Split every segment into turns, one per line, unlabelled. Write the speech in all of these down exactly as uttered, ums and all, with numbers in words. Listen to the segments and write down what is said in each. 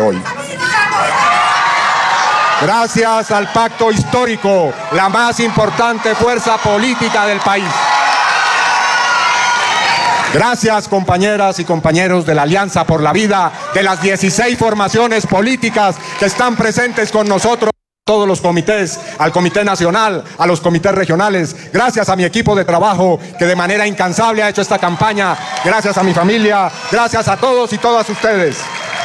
hoy. Gracias al pacto histórico, la más importante fuerza política del país. Gracias, compañeras y compañeros de la Alianza por la Vida, de las dieciséis formaciones políticas que están presentes con nosotros, todos los comités, al Comité Nacional, a los comités regionales. Gracias a mi equipo de trabajo que de manera incansable ha hecho esta campaña. Gracias a mi familia, gracias a todos y todas ustedes.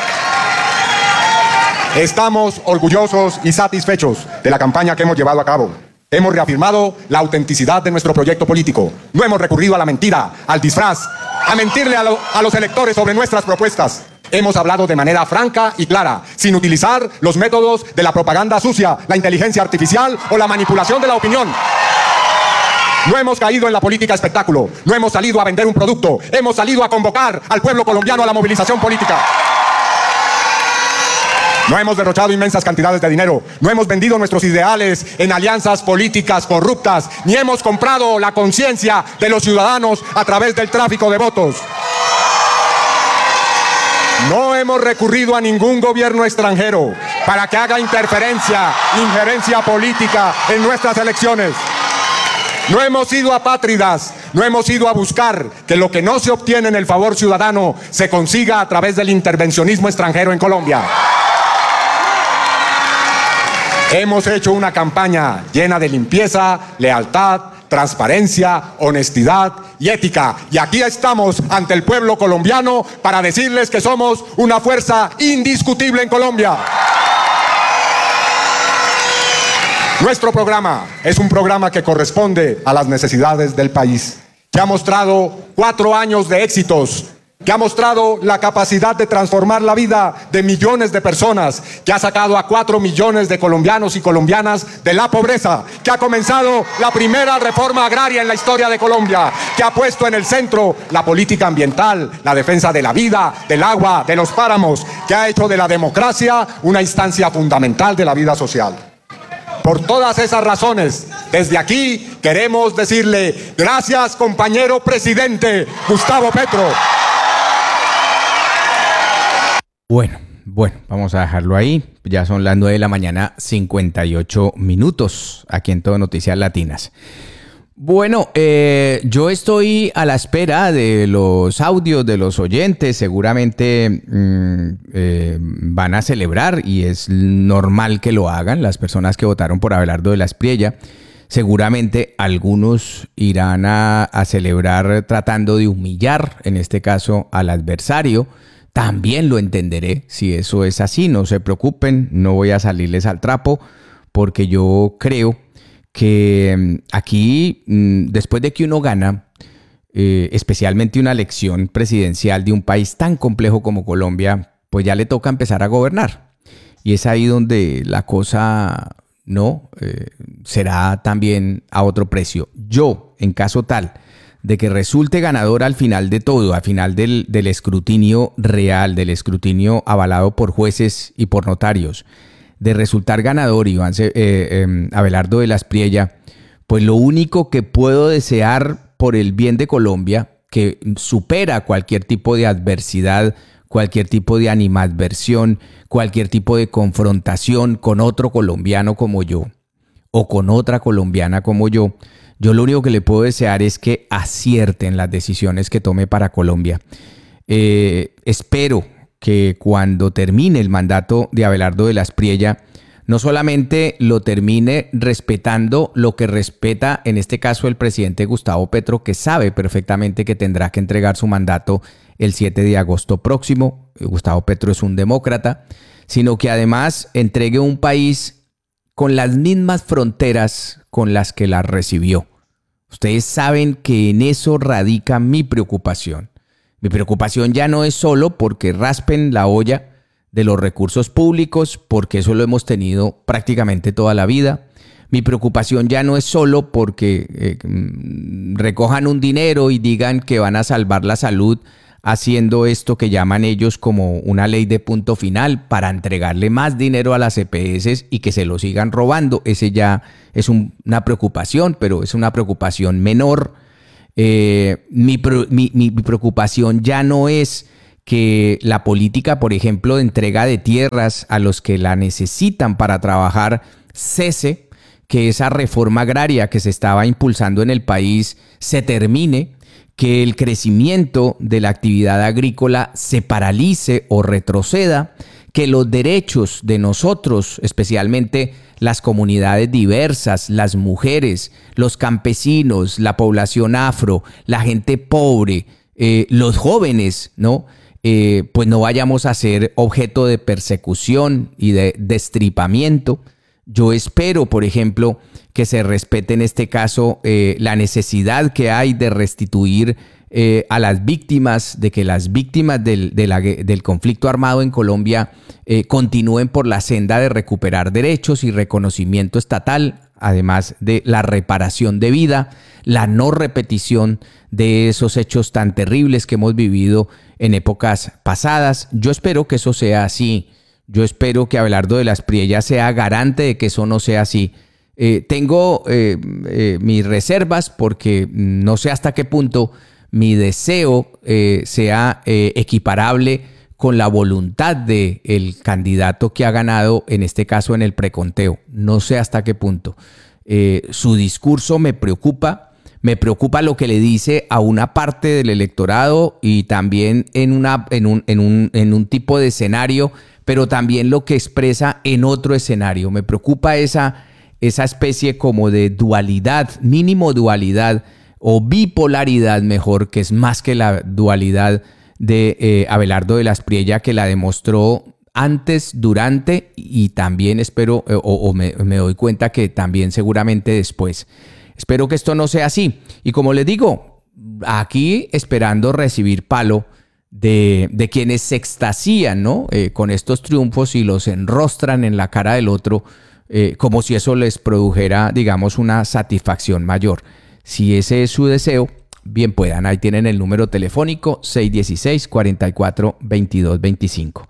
Estamos orgullosos y satisfechos de la campaña que hemos llevado a cabo. Hemos reafirmado la autenticidad de nuestro proyecto político. No hemos recurrido a la mentira, al disfraz, a mentirle a, lo, a los electores sobre nuestras propuestas. Hemos hablado de manera franca y clara, sin utilizar los métodos de la propaganda sucia, la inteligencia artificial o la manipulación de la opinión. No hemos caído en la política espectáculo, no hemos salido a vender un producto, hemos salido a convocar al pueblo colombiano a la movilización política. No hemos derrochado inmensas cantidades de dinero, no hemos vendido nuestros ideales en alianzas políticas corruptas, ni hemos comprado la conciencia de los ciudadanos a través del tráfico de votos. No hemos recurrido a ningún gobierno extranjero para que haga interferencia, injerencia política en nuestras elecciones. No hemos ido apátridas, no hemos ido a buscar que lo que no se obtiene en el favor ciudadano se consiga a través del intervencionismo extranjero en Colombia. Hemos hecho una campaña llena de limpieza, lealtad, transparencia, honestidad y ética. Y aquí estamos ante el pueblo colombiano para decirles que somos una fuerza indiscutible en Colombia. Nuestro programa es un programa que corresponde a las necesidades del país, que ha mostrado cuatro años de éxitos, que ha mostrado la capacidad de transformar la vida de millones de personas, que ha sacado a cuatro millones de colombianos y colombianas de la pobreza, que ha comenzado la primera reforma agraria en la historia de Colombia, que ha puesto en el centro la política ambiental, la defensa de la vida, del agua, de los páramos, que ha hecho de la democracia una instancia fundamental de la vida social. Por todas esas razones, desde aquí queremos decirle gracias, compañero presidente Gustavo Petro.
Bueno, bueno, vamos a dejarlo ahí. Ya son las nueve de la mañana, cincuenta y ocho minutos, aquí en Todo Noticias Latinas. Bueno, eh, yo estoy a la espera de los audios de los oyentes. Seguramente mmm, eh, van a celebrar, y es normal que lo hagan, las personas que votaron por Abelardo de la Espriella. Seguramente algunos irán a, a celebrar tratando de humillar, en este caso, al adversario. También lo entenderé si eso es así, no se preocupen, no voy a salirles al trapo, porque yo creo que aquí, después de que uno gana, eh, especialmente una elección presidencial de un país tan complejo como Colombia, pues ya le toca empezar a gobernar. Y es ahí donde la cosa no eh, será también a otro precio. Yo, en caso tal de que resulte ganador al final de todo, al final del, del escrutinio real, del escrutinio avalado por jueces y por notarios, de resultar ganador Iván eh, eh, Abelardo de la Espriella, pues lo único que puedo desear por el bien de Colombia, que supera cualquier tipo de adversidad, cualquier tipo de animadversión, cualquier tipo de confrontación con otro colombiano como yo, o con otra colombiana como yo, yo lo único que le puedo desear es que acierten las decisiones que tome para Colombia. Eh, espero que cuando termine el mandato de Abelardo de la Espriella, no solamente lo termine respetando lo que respeta, en este caso, el presidente Gustavo Petro, que sabe perfectamente que tendrá que entregar su mandato el siete de agosto próximo. Gustavo Petro es un demócrata, sino que además entregue un país con las mismas fronteras con las que la recibió. Ustedes saben que en eso radica mi preocupación. Mi preocupación ya no es solo porque raspen la olla de los recursos públicos, porque eso lo hemos tenido prácticamente toda la vida. Mi preocupación ya no es solo porque eh, recojan un dinero y digan que van a salvar la salud haciendo esto que llaman ellos como una ley de punto final para entregarle más dinero a las E P S y que se lo sigan robando. Ese ya es un, una preocupación, pero es una preocupación menor. Eh, mi, mi, mi preocupación ya no es que la política, por ejemplo, de entrega de tierras a los que la necesitan para trabajar cese, que esa reforma agraria que se estaba impulsando en el país se termine, que el crecimiento de la actividad agrícola se paralice o retroceda, que los derechos de nosotros, especialmente las comunidades diversas, las mujeres, los campesinos, la población afro, la gente pobre, eh, los jóvenes, ¿no? Eh, pues no vayamos a ser objeto de persecución y de destripamiento. Yo espero, por ejemplo, que se respete en este caso eh, la necesidad que hay de restituir eh, a las víctimas, de que las víctimas del, de la, del conflicto armado en Colombia eh, continúen por la senda de recuperar derechos y reconocimiento estatal, además de la reparación de vida, la no repetición de esos hechos tan terribles que hemos vivido en épocas pasadas. Yo espero que eso sea así. Yo espero que Abelardo de las Priellas sea garante de que eso no sea así. Eh, tengo eh, eh, mis reservas porque no sé hasta qué punto mi deseo eh, sea eh, equiparable con la voluntad del candidato que ha ganado, en este caso en el preconteo. No sé hasta qué punto. Eh, su discurso me preocupa. Me preocupa lo que le dice a una parte del electorado y también en, una, en, un, en, un, en un tipo de escenario, pero también lo que expresa en otro escenario. Me preocupa esa, esa especie como de dualidad, mínimo dualidad o bipolaridad mejor, que es más que la dualidad de eh, Abelardo de las Priellas, que la demostró antes, durante y también espero, eh, o, o me, me doy cuenta que también seguramente después. Espero que esto no sea así. Y como les digo, aquí esperando recibir palo de, de quienes se extasían, ¿no? Eh, con estos triunfos y los enrostran en la cara del otro, eh, como si eso les produjera, digamos, una satisfacción mayor. Si ese es su deseo, bien puedan. Ahí tienen el número telefónico seis uno seis, cuatro cuatro, veintidós veinticinco.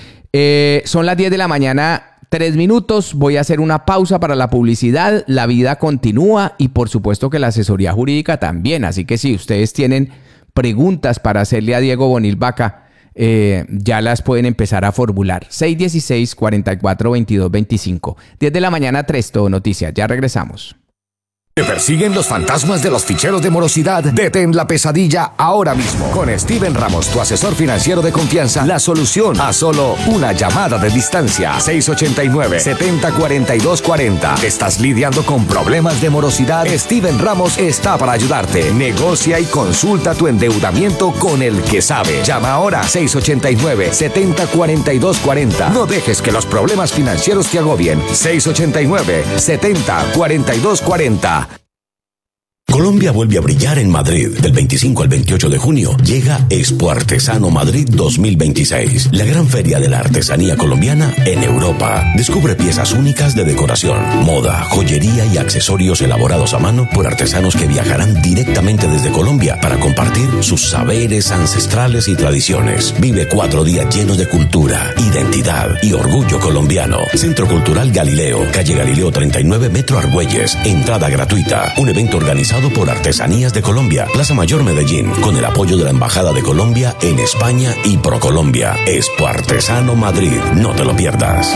Eh, son las diez de la mañana. Tres minutos, voy a hacer una pausa para la publicidad, la vida continúa y por supuesto que la asesoría jurídica también, así que si ustedes tienen preguntas para hacerle a Diego Bonil Vaca, eh, ya las pueden empezar a formular. seis uno seis, cuatro cuatro, veintidós veinticinco. diez de la mañana, tres, Todo Noticias, ya regresamos.
¿Te persiguen los fantasmas de los ficheros de morosidad? Detén la pesadilla ahora mismo. Con Steven Ramos, tu asesor financiero de confianza, la solución a solo una llamada de distancia. seis ocho nueve, siete cero cuatro dos cuatro cero. ¿Estás lidiando con problemas de morosidad? Steven Ramos está para ayudarte. Negocia y consulta tu endeudamiento con el que sabe. Llama ahora seis ocho nueve, siete cero cuatro dos cuatro cero. No dejes que los problemas financieros te agobien. seis ocho nueve, siete cero cuatro dos cuatro cero.
Colombia vuelve a brillar en Madrid. Del veinticinco al veintiocho de junio llega Expo Artesano Madrid dos mil veintiséis, la gran feria de la artesanía colombiana en Europa. Descubre piezas únicas de decoración, moda, joyería y accesorios elaborados a mano por artesanos que viajarán directamente desde Colombia para compartir sus saberes ancestrales y tradiciones. Vive cuatro días llenos de cultura, identidad y orgullo colombiano. Centro Cultural Galileo, calle Galileo treinta y nueve, Metro Argüelles. Entrada gratuita. Un evento organizado por Artesanías de Colombia, Plaza Mayor Medellín, con el apoyo de la Embajada de Colombia en España y ProColombia. Expo Artesano Madrid, no te lo pierdas.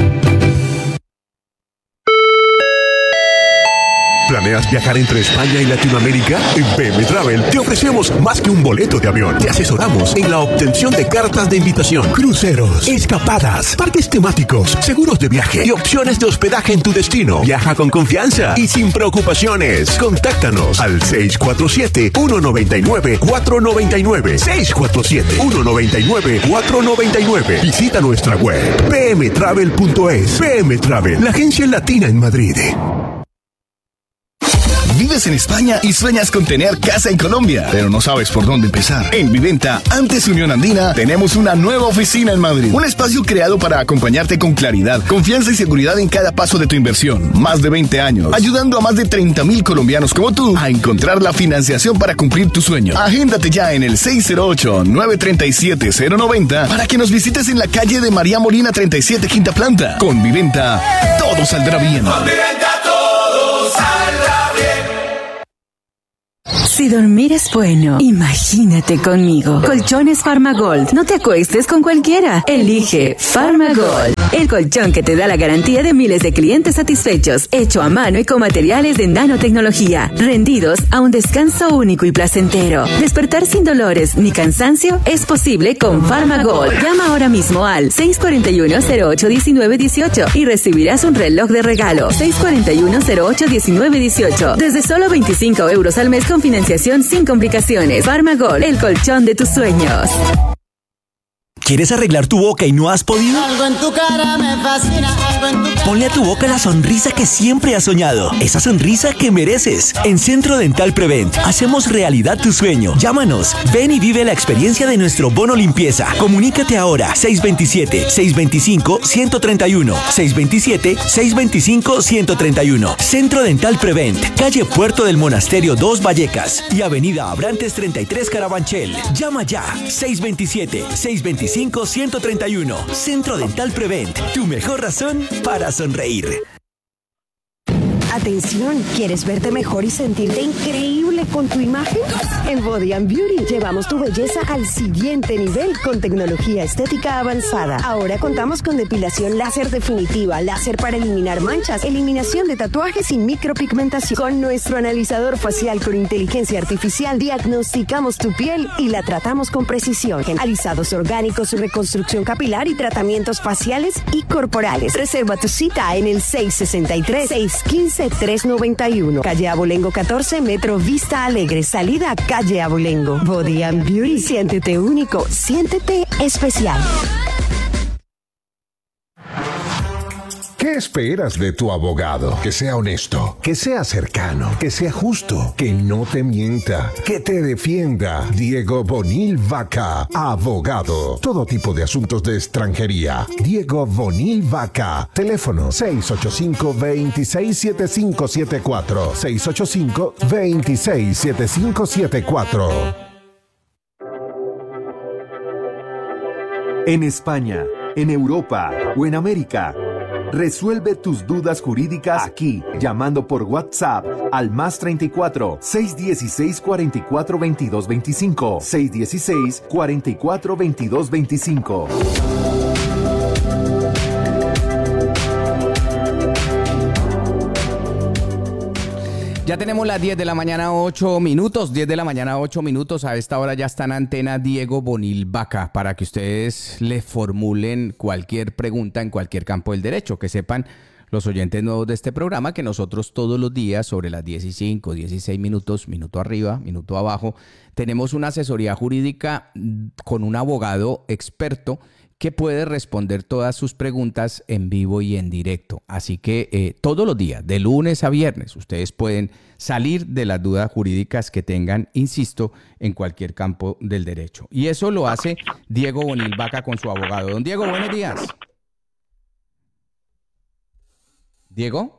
¿Planeas viajar entre España y Latinoamérica? En P M Travel te ofrecemos más que un boleto de avión. Te asesoramos en la obtención de cartas de invitación, cruceros, escapadas, parques temáticos, seguros de viaje y opciones de hospedaje en tu destino. Viaja con confianza y sin preocupaciones. Contáctanos al seis cuatro siete, uno nueve nueve, cuatro nueve nueve. seis cuatro siete, uno nueve nueve, cuatro nueve nueve. Visita nuestra web p m travel punto es. P M Travel, la agencia latina en Madrid.
Vives en España y sueñas con tener casa en Colombia, pero no sabes por dónde empezar. En Viventa, antes Unión Andina, tenemos una nueva oficina en Madrid. Un espacio creado para acompañarte con claridad, confianza y seguridad en cada paso de tu inversión. Más de veinte años, ayudando a más de treinta mil colombianos como tú a encontrar la financiación para cumplir tu sueño. Agéndate ya en el seis cero ocho, nueve tres siete, cero nueve cero para que nos visites en la calle de María Molina treinta y siete, quinta planta. Con Viventa, todo saldrá bien.
Con Viventa todo saldrá bien. Si dormir es bueno, imagínate conmigo. Colchones Farmagold. No te acuestes con cualquiera. Elige Farmagold. El colchón que te da la garantía de miles de clientes satisfechos. Hecho a mano y con materiales de nanotecnología. Rendidos a un descanso único y placentero. Despertar sin dolores ni cansancio es posible con Farmagold. Llama ahora mismo al seis cuatro uno, cero ocho, uno nueve uno ocho y recibirás un reloj de regalo. seis cuatro uno, cero ocho, uno nueve uno ocho. Desde solo veinticinco euros al mes con financiación sin complicaciones. Farmagold, el colchón de tus sueños.
¿Quieres arreglar tu boca y no has podido?
Algo en tu cara me fascina, algo en tu cara.
Ponle a tu boca la sonrisa que siempre has soñado. Esa sonrisa que mereces. En Centro Dental Prevent hacemos realidad tu sueño. Llámanos. Ven y vive la experiencia de nuestro bono limpieza. Comunícate ahora. seis dos siete, seis dos cinco, uno tres uno. seis dos siete, seis dos cinco, uno tres uno. Centro Dental Prevent. Calle Puerto del Monasterio dos Vallecas. Y Avenida Abrantes treinta y tres Carabanchel. Llama ya. seis dos siete, seis dos cinco, uno tres uno. Centro Dental Prevent, tu mejor razón para sonreír.
Atención, ¿quieres verte mejor y sentirte increíble con tu imagen? En Body and Beauty llevamos tu belleza al siguiente nivel con tecnología estética avanzada. Ahora contamos con depilación láser definitiva, láser para eliminar manchas, eliminación de tatuajes y micropigmentación. Con nuestro analizador facial con inteligencia artificial diagnosticamos tu piel y la tratamos con precisión. Alisados orgánicos, reconstrucción capilar y tratamientos faciales y corporales. Reserva tu cita en el seis seis tres, seis uno cinco, tres nueve uno. Calle Abolengo catorce, Metro Vista Alegre. Salida a Calle Abolengo. Body and Beauty. Siéntete único. Siéntete especial.
¿Qué esperas de tu abogado? Que sea honesto, que sea cercano, que sea justo, que no te mienta, que te defienda. Diego Bonil Vaca, abogado. Todo tipo de asuntos de extranjería. Diego Bonil Vaca. Teléfono seis ocho cinco, dos seis siete cinco siete cuatro. seis ocho cinco, dos seis siete cinco siete cuatro.
En España, en Europa o en América. Resuelve tus dudas jurídicas aquí, llamando por WhatsApp al más treinta y cuatro, seiscientos dieciséis, cuarenta y cuatro, veintidós veinticinco, seiscientos dieciséis, cuarenta y cuatro, veintidós veinticinco.
Ya tenemos las diez de la mañana, ocho minutos. diez de la mañana, ocho minutos. A esta hora ya está en antena Diego Bonil Vaca para que ustedes le formulen cualquier pregunta en cualquier campo del derecho. Que sepan los oyentes nuevos de este programa que nosotros todos los días sobre las diez y cinco, dieciséis minutos, minuto arriba, minuto abajo, tenemos una asesoría jurídica con un abogado experto que puede responder todas sus preguntas en vivo y en directo. Así que eh, todos los días, de lunes a viernes, ustedes pueden salir de las dudas jurídicas que tengan, insisto, en cualquier campo del derecho. Y eso lo hace Diego Bonil Vaca con su abogado. Don Diego, buenos días. ¿Diego?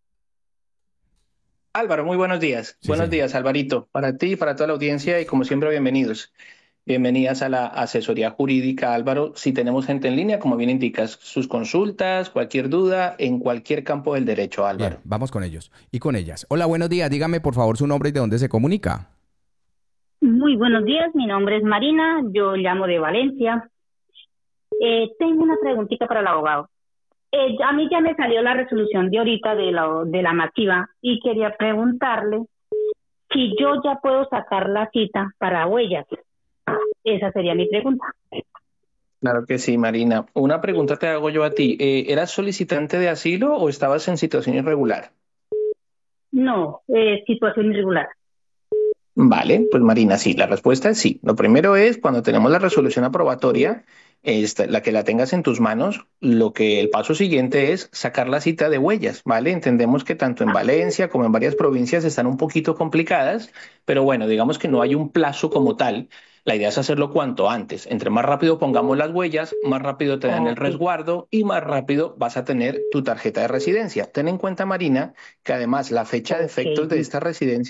Álvaro, muy buenos días.
Sí,
buenos
sí.
días, Alvarito. Para ti y para toda la audiencia y como siempre, bienvenidos. Bienvenidas a la asesoría jurídica, Álvaro. Si tenemos gente en línea, como bien indicas, sus consultas, cualquier duda, en cualquier campo del derecho, Álvaro.
Bien, vamos con ellos y con ellas. Hola, buenos días. Dígame, por favor, su nombre y de dónde se comunica.
Muy buenos días, mi nombre es Marina, yo llamo de Valencia. Eh, tengo una preguntita para el abogado. Eh, a mí ya me salió la resolución de ahorita de la, de la masiva y quería preguntarle si yo ya puedo sacar la cita para huellas. Esa sería mi pregunta.
Claro que sí, Marina. Una pregunta te hago yo a ti. Eh, ¿Eras solicitante de asilo o estabas en situación irregular?
No, eh, situación irregular.
Vale, pues Marina, sí, la respuesta es sí. Lo primero es cuando tenemos la resolución aprobatoria, esta, la que la tengas en tus manos, lo que el paso siguiente es sacar la cita de huellas, ¿vale? Entendemos que tanto en Valencia como en varias provincias están un poquito complicadas, pero bueno, digamos que no hay un plazo como tal. La idea es hacerlo cuanto antes. Entre más rápido pongamos las huellas, más rápido te dan el resguardo y más rápido vas a tener tu tarjeta de residencia. Ten en cuenta, Marina, que además la fecha de efectos de esta residencia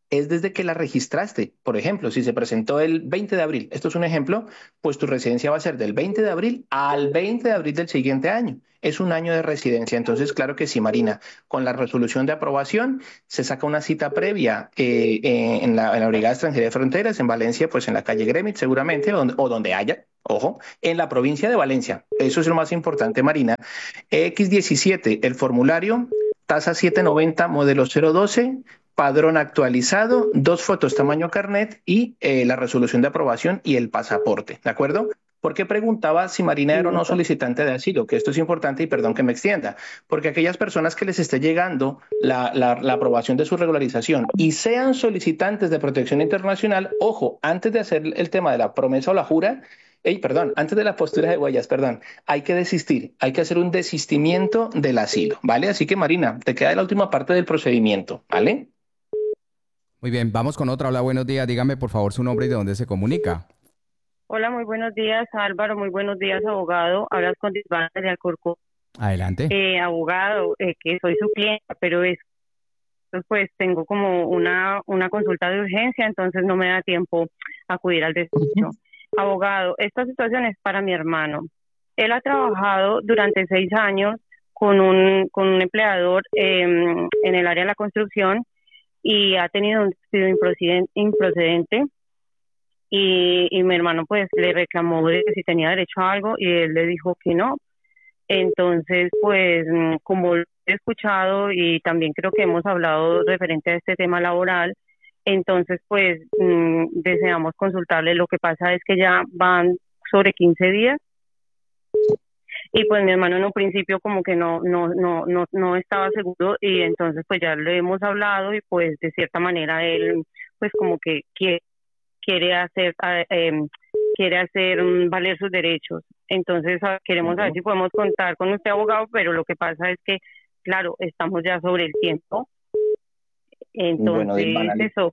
es desde que la registraste. Por ejemplo, si se presentó el veinte de abril, esto es un ejemplo, pues tu residencia va a ser del veinte de abril al veinte de abril del siguiente año. Es un año de residencia. Entonces, claro que sí, Marina, con la resolución de aprobación se saca una cita previa eh, eh, en, la, en la Brigada Extranjería de Fronteras, en Valencia, pues en la calle Gremit seguramente, o donde, o donde haya, ojo, en la provincia de Valencia. Eso es lo más importante, Marina. equis diecisiete, el formulario, tasa setecientos noventa, modelo cero doce, padrón actualizado, dos fotos tamaño carnet y eh, la resolución de aprobación y el pasaporte, ¿de acuerdo? Porque preguntaba si Marina era o no solicitante de asilo, que esto es importante y perdón que me extienda, porque aquellas personas que les esté llegando la, la, la aprobación de su regularización y sean solicitantes de protección internacional, ojo, antes de hacer el tema de la promesa o la jura, Ey, perdón, antes de la postura de huellas, perdón, hay que desistir, hay que hacer un desistimiento del asilo, ¿vale? Así que Marina, te queda la última parte del procedimiento, ¿vale?
Muy bien, vamos con otra. Hola, buenos días. Dígame, por favor, su nombre y de dónde se comunica.
Hola, muy buenos días, Álvaro. Muy buenos días, abogado. Hablas con Dilbana de Alcorcón.
Adelante.
Eh, abogado, eh, que soy su clienta, pero es, pues tengo como una, una consulta de urgencia, entonces no me da tiempo acudir al despacho. Abogado, esta situación es para mi hermano. Él ha trabajado durante seis años con un, con un empleador eh, en el área de la construcción y ha tenido un despido improcedente, improcedente y, y mi hermano pues le reclamó de si tenía derecho a algo y él le dijo que no. Entonces pues como he escuchado y también creo que hemos hablado referente a este tema laboral, entonces pues mmm, deseamos consultarle. Lo que pasa es que ya van sobre quince días y pues mi hermano en un principio como que no no no no no estaba seguro y entonces pues ya le hemos hablado y pues de cierta manera él pues como que quiere quiere hacer eh, quiere hacer um, valer sus derechos. Entonces queremos saber si podemos contar con usted, abogado, pero lo que pasa es que claro, estamos ya sobre el tiempo. Entonces bueno, eso.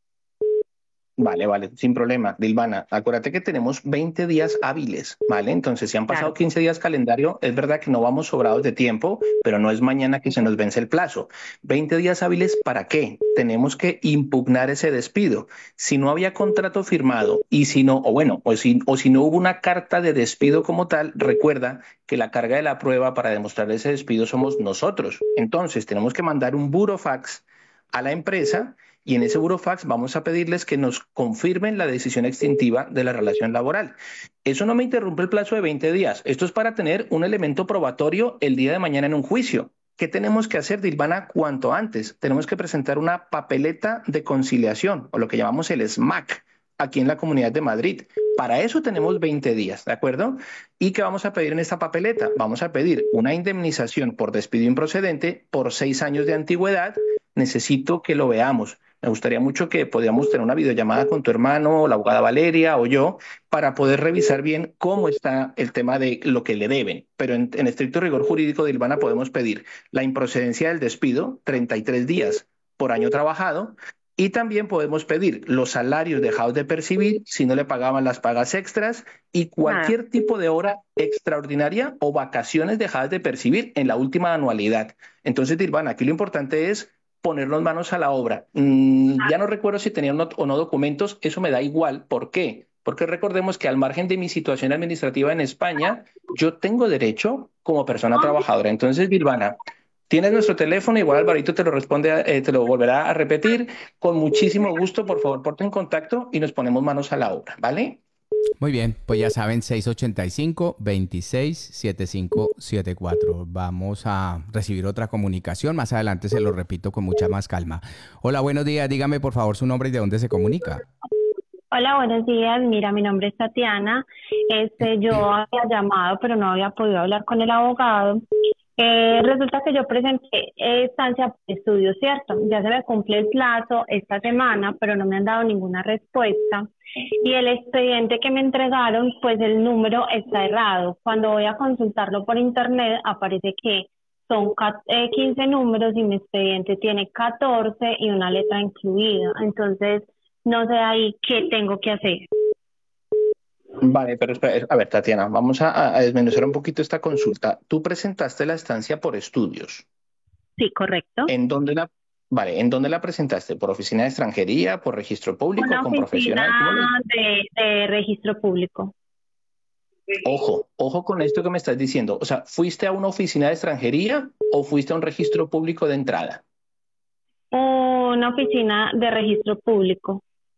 Vale, vale, sin problema. Dilbana, acuérdate que tenemos veinte días hábiles, ¿vale? Entonces, si han pasado claro. quince días calendario, es verdad que no vamos sobrados de tiempo, pero no es mañana que se nos vence el plazo. veinte días hábiles, ¿para qué? Tenemos que impugnar ese despido. Si no había contrato firmado y si no, o bueno, o si, o si no hubo una carta de despido como tal, recuerda que la carga de la prueba para demostrar ese despido somos nosotros. Entonces, tenemos que mandar un burofax a la empresa y en ese burofax vamos a pedirles que nos confirmen la decisión extintiva de la relación laboral. Eso no me interrumpe el plazo de veinte días. Esto es para tener un elemento probatorio el día de mañana en un juicio. ¿Qué tenemos que hacer, Dilbana, cuanto antes? Tenemos que presentar una papeleta de conciliación, o lo que llamamos el S M A C, aquí en la Comunidad de Madrid. Para eso tenemos veinte días, ¿de acuerdo? ¿Y qué vamos a pedir en esta papeleta? Vamos a pedir una indemnización por despido improcedente por seis años de antigüedad. Necesito que lo veamos. Me gustaría mucho que podamos tener una videollamada con tu hermano, la abogada Valeria o yo, para poder revisar bien cómo está el tema de lo que le deben. Pero en, en estricto rigor jurídico, Dilbana, podemos pedir la improcedencia del despido, treinta y tres días por año trabajado, y también podemos pedir los salarios dejados de percibir si no le pagaban las pagas extras y cualquier ah. tipo de hora extraordinaria o vacaciones dejadas de percibir en la última anualidad. Entonces, Dilbana, aquí lo importante es ponernos manos a la obra. Mm, ya no recuerdo si tenían o no documentos, eso me da igual. ¿Por qué? Porque recordemos que al margen de mi situación administrativa en España, yo tengo derecho como persona trabajadora. Entonces, Dilbana, tienes nuestro teléfono, igual Alvarito te lo responde, eh, te lo volverá a repetir. Con muchísimo gusto, por favor, ponte en contacto y nos ponemos manos a la obra, ¿vale?
Muy bien, pues ya saben, seis ochenta y cinco, veintiséis, setenta y cinco setenta y cuatro. Vamos a recibir otra comunicación. Más adelante se lo repito con mucha más calma. Hola, buenos días. Dígame, por favor, su nombre y de dónde se comunica.
Hola, buenos días. Mira, mi nombre es Tatiana. Este, yo había llamado, pero no había podido hablar con el abogado. Eh, resulta que yo presenté estancia por estudio, ¿cierto? Ya se me cumple el plazo esta semana, pero no me han dado ninguna respuesta. Y el expediente que me entregaron, pues el número está errado. Cuando voy a consultarlo por internet, aparece que son quince números y mi expediente tiene catorce y una letra incluida. Entonces, no sé ahí qué tengo que hacer.
Vale, pero espera, a ver, Tatiana, vamos a, a desmenuzar un poquito esta consulta. Tú presentaste la estancia por estudios.
Sí, correcto.
¿En dónde la, Vale, ¿en dónde la presentaste? ¿Por oficina de extranjería, por registro público,
Una
con profesional?
oficina de, de registro público.
Ojo, ojo con esto que me estás diciendo. O sea, ¿fuiste a una oficina de extranjería o fuiste a un registro público de entrada?
Una oficina de registro público.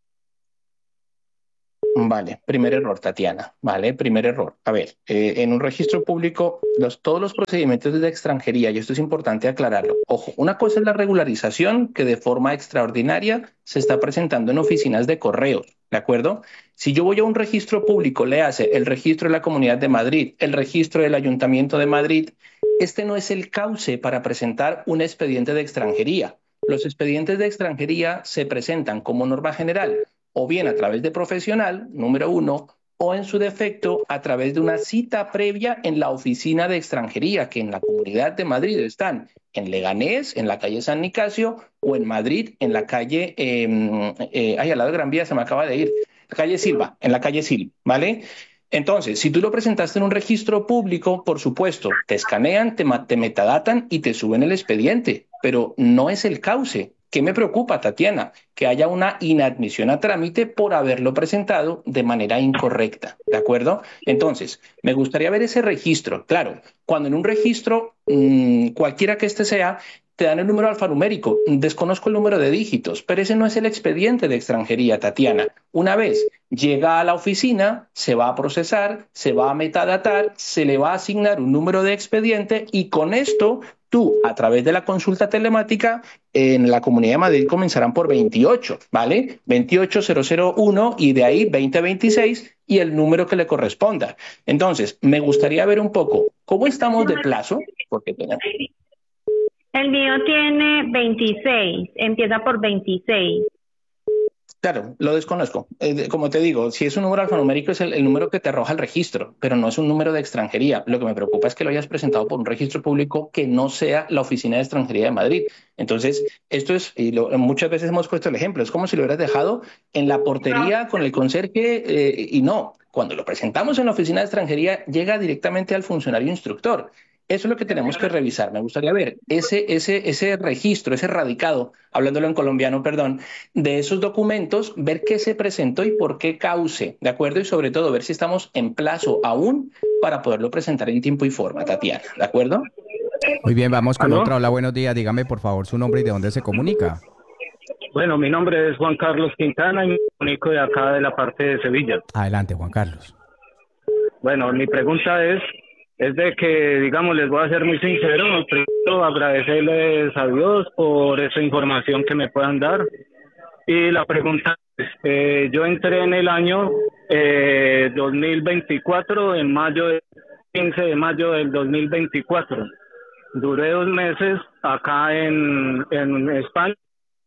Vale, primer error, Tatiana. Vale, primer error. A ver, eh, en un registro público, los, todos los procedimientos de extranjería, y esto es importante aclararlo. Ojo, una cosa es la regularización que de forma extraordinaria se está presentando en oficinas de correos, ¿de acuerdo? Si yo voy a un registro público, le hace el registro de la Comunidad de Madrid, el registro del Ayuntamiento de Madrid, este no es el cauce para presentar un expediente de extranjería. Los expedientes de extranjería se presentan como norma general o bien a través de profesional, número uno, o en su defecto a través de una cita previa en la oficina de extranjería, que en la Comunidad de Madrid están en Leganés, en la calle San Nicasio, o en Madrid, en la calle, eh, eh, ay, al lado de Gran Vía se me acaba de ir, la calle Silva, en la calle Silva, ¿vale? Entonces, si tú lo presentaste en un registro público, por supuesto, te escanean, te, te metadatan y te suben el expediente, pero no es el cauce. ¿Qué me preocupa, Tatiana? Que haya una inadmisión a trámite por haberlo presentado de manera incorrecta, ¿de acuerdo? Entonces, me gustaría ver ese registro. Claro, cuando en un registro, mmm, cualquiera que este sea, te dan el número alfanumérico. Desconozco el número de dígitos, pero ese no es el expediente de extranjería, Tatiana. Una vez llega a la oficina, se va a procesar, se va a metadatar, se le va a asignar un número de expediente y con esto tú, a través de la consulta telemática, en la Comunidad de Madrid comenzarán por veintiocho, ¿vale? veintiocho mil uno y de ahí veinte veintiséis y el número que le corresponda. Entonces, me gustaría ver un poco cómo estamos de plazo, porque tenemos...
El mío tiene veintiséis, empieza por veintiséis.
Claro, lo desconozco. Eh, como te digo, si es un número alfanumérico es el, el número que te arroja el registro, pero no es un número de extranjería. Lo que me preocupa es que lo hayas presentado por un registro público que no sea la Oficina de Extranjería de Madrid. Entonces, esto es, y lo, muchas veces hemos puesto el ejemplo, es como si lo hubieras dejado en la portería con el conserje eh, y no. Cuando lo presentamos en la Oficina de Extranjería, llega directamente al funcionario instructor. Eso es lo que tenemos que revisar. Me gustaría ver ese, ese, ese registro, ese radicado, hablándolo en colombiano, perdón, de esos documentos, ver qué se presentó y por qué cauce, ¿de acuerdo? Y sobre todo, ver si estamos en plazo aún para poderlo presentar en tiempo y forma, Tatiana, ¿de acuerdo?
Muy bien, vamos con
¿Aló?
otra. Hola, buenos días. Dígame, por favor, su nombre y de dónde se comunica.
Bueno, mi nombre es Juan Carlos Quintana y me comunico de acá de la parte de Sevilla.
Adelante, Juan Carlos.
Bueno, mi pregunta es... Es de que, digamos, les voy a ser muy sincero, primero agradecerles a Dios por esa información que me puedan dar. Y la pregunta es, eh, yo entré en el año eh, dos mil veinticuatro, en mayo, de, quince de mayo del dos mil veinticuatro. Duré dos meses acá en, en España,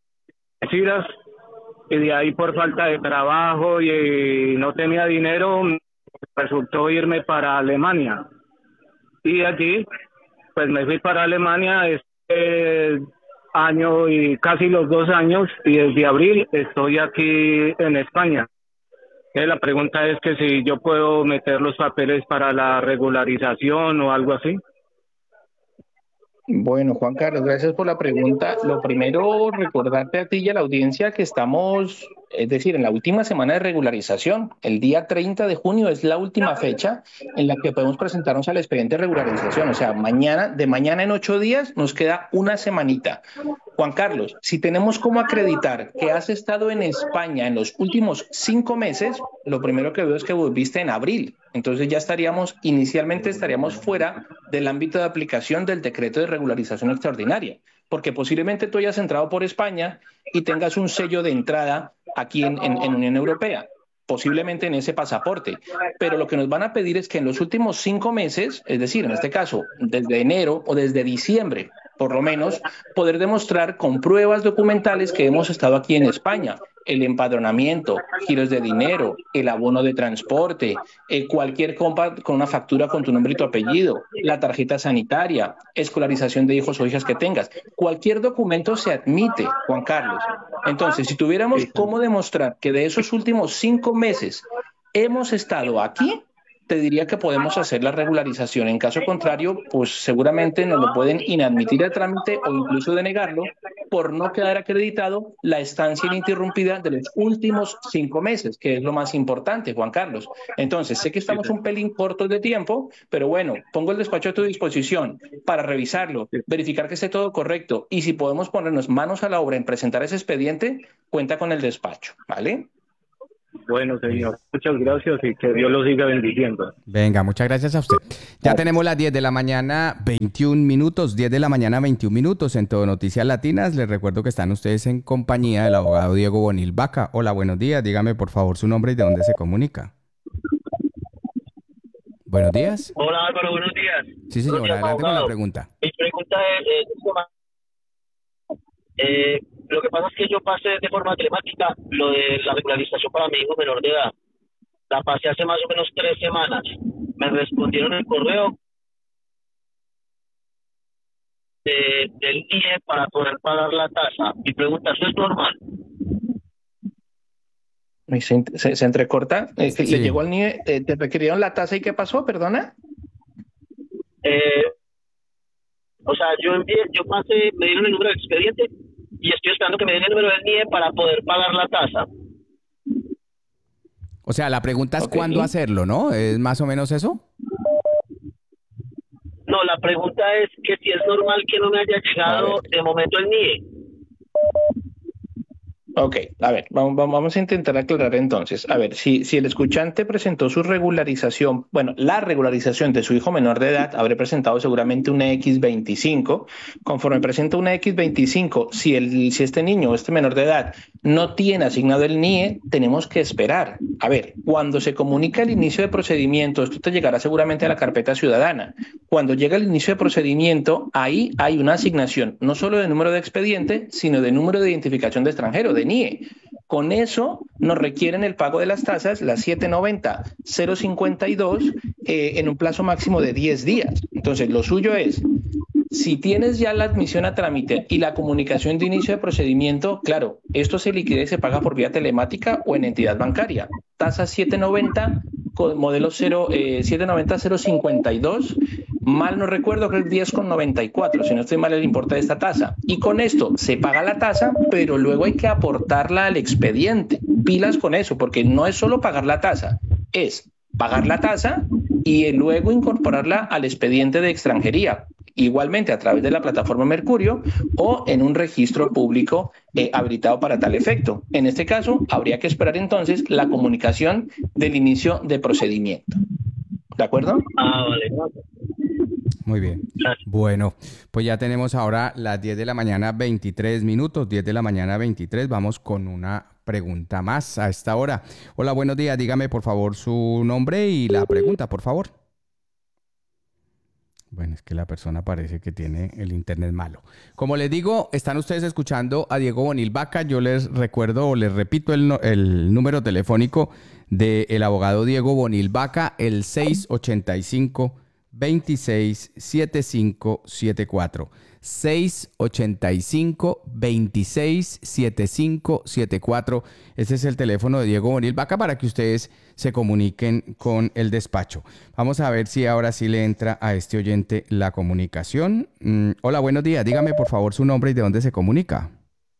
y de ahí por falta de trabajo y no tenía dinero, resultó irme para Alemania. Y allí, pues me fui para Alemania este año y casi los dos años, y desde abril estoy aquí en España. Eh, la pregunta es que si yo puedo meter los papeles para la regularización o algo así.
Bueno, Juan Carlos, gracias por la pregunta. Lo primero, recordarte a ti y a la audiencia que estamos, es decir, en la última semana de regularización. El día treinta de junio es la última fecha en la que podemos presentarnos al expediente de regularización. O sea, mañana, de mañana en ocho días nos queda una semanita. Juan Carlos, si tenemos cómo acreditar que has estado en España en los últimos cinco meses, lo primero que veo es que volviste en abril. Entonces ya estaríamos, inicialmente estaríamos fuera del ámbito de aplicación del decreto de regularización extraordinaria, porque posiblemente tú hayas entrado por España y tengas un sello de entrada aquí en, en, en Unión Europea, posiblemente en ese pasaporte. Pero lo que nos van a pedir es que en los últimos cinco meses, es decir, en este caso, desde enero o desde diciembre, por lo menos, poder demostrar con pruebas documentales que hemos estado aquí en España. El empadronamiento, giros de dinero, el abono de transporte, eh, cualquier compra con una factura con tu nombre y tu apellido, la tarjeta sanitaria, escolarización de hijos o hijas que tengas. Cualquier documento se admite, Juan Carlos. Entonces, si tuviéramos cómo demostrar que de esos últimos cinco meses hemos estado aquí, te diría que podemos hacer la regularización. En caso contrario, pues seguramente nos lo pueden inadmitir el trámite o incluso denegarlo por no quedar acreditado la estancia ininterrumpida de los últimos cinco meses, que es lo más importante, Juan Carlos. Entonces, sé que estamos un pelín cortos de tiempo, pero bueno, pongo el despacho a tu disposición para revisarlo, verificar que esté todo correcto y si podemos ponernos manos a la obra en presentar ese expediente, cuenta con el despacho, ¿vale?
Bueno, señor, muchas gracias y que Dios lo siga bendiciendo.
Venga, muchas gracias a usted. Ya tenemos las diez de la mañana, veintiún minutos, diez de la mañana, veintiún minutos en Todo Noticias Latinas. Les recuerdo que están ustedes en compañía del abogado Diego Bonil Vaca. Hola, buenos días. Dígame, por favor, su nombre y de dónde se comunica. Buenos días.
Hola, Álvaro, buenos días.
Sí, señor,
días,
adelante con
abogado.
la pregunta.
Mi pregunta es, eh, eh, lo que pasa es que yo pasé de forma telemática lo de la regularización para mi hijo menor de edad. La pasé hace más o menos tres semanas. Me respondieron el correo de, del I E para poder pagar la tasa. Mi pregunta, ¿eso es normal?
Se, se, se entrecorta. Eh,
Sí.
¿Le llegó al N I E? Eh, ¿Te requirieron la tasa y qué pasó? Perdona.
Eh, o sea, yo envié, yo pasé, me dieron el número de expediente y estoy esperando que me den el número del N I E para poder pagar la tasa.
O sea, la pregunta es
Ok.
cuándo hacerlo, ¿no? ¿Es más o menos eso?
No, la pregunta es que si es normal que no me haya llegado de momento el N I E.
Ok, a ver, vamos, vamos a intentar aclarar entonces. A ver, si, si el escuchante presentó su regularización, bueno, la regularización de su hijo menor de edad, habré presentado seguramente una equis veinticinco. Conforme presenta una equis veinticinco, si, el, si este niño o este menor de edad no tiene asignado el N I E, tenemos que esperar. A ver, cuando se comunica el inicio de procedimiento, esto te llegará seguramente a la carpeta ciudadana. Cuando llega el inicio de procedimiento, ahí hay una asignación, no solo de número de expediente, sino de número de identificación de extranjero, de N I E. Con eso nos requieren el pago de las tasas, las setecientos noventa punto cero cincuenta y dos, eh, en un plazo máximo de diez días. Entonces, lo suyo es, si tienes ya la admisión a trámite y la comunicación de inicio de procedimiento, claro, esto se liquida y se paga por vía telemática o en entidad bancaria. Tasa setecientos noventa, con modelo cero, eh, setecientos noventa punto cero cincuenta y dos, mal no recuerdo, creo que es diez con noventa y cuatro, si no estoy mal el importe de esta tasa. Y con esto se paga la tasa, pero luego hay que aportarla al expediente. Pilas con eso, porque no es solo pagar la tasa, es pagar la tasa y luego incorporarla al expediente de extranjería, igualmente a través de la plataforma Mercurio o en un registro público eh, habilitado para tal efecto. En este caso, habría que esperar entonces la comunicación del inicio de procedimiento. ¿De acuerdo?
Ah, vale.
Muy bien. Bueno, pues ya tenemos ahora las diez de la mañana, veintitrés minutos, diez de la mañana, veintitrés. Vamos con una pregunta más a esta hora. Hola, buenos días. Dígame, por favor, su nombre y la pregunta, por favor. Bueno, es que la persona parece que tiene el internet malo. Como les digo, están ustedes escuchando a Diego Bonil Vaca. Yo les recuerdo o les repito el, no- el número telefónico del abogado Diego Bonil Vaca, el seis ochenta y cinco, veintiséis, setenta y cinco setenta y cuatro. seis ochenta y cinco, veintiséis, setenta y cinco setenta y cuatro. Ese es el teléfono de Diego Bonil Vaca para que ustedes se comuniquen con el despacho. Vamos a ver si ahora sí le entra a este oyente la comunicación. Mm, hola, buenos días. Dígame por favor su nombre y de dónde se comunica.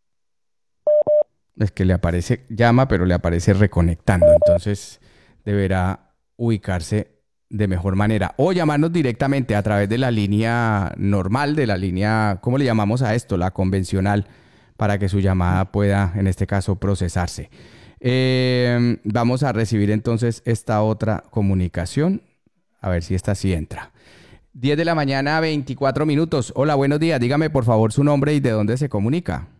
Es que le aparece, llama, pero le aparece reconectando. Entonces deberá ubicarse de mejor manera o llamarnos directamente a través de la línea normal, de la línea, ¿cómo le llamamos a esto? La convencional, para que su llamada pueda, en este caso, procesarse. Eh, vamos a recibir entonces esta otra comunicación, a ver si esta sí entra. diez de la mañana, veinticuatro minutos. Hola, buenos días. Dígame por favor su nombre y de dónde se comunica.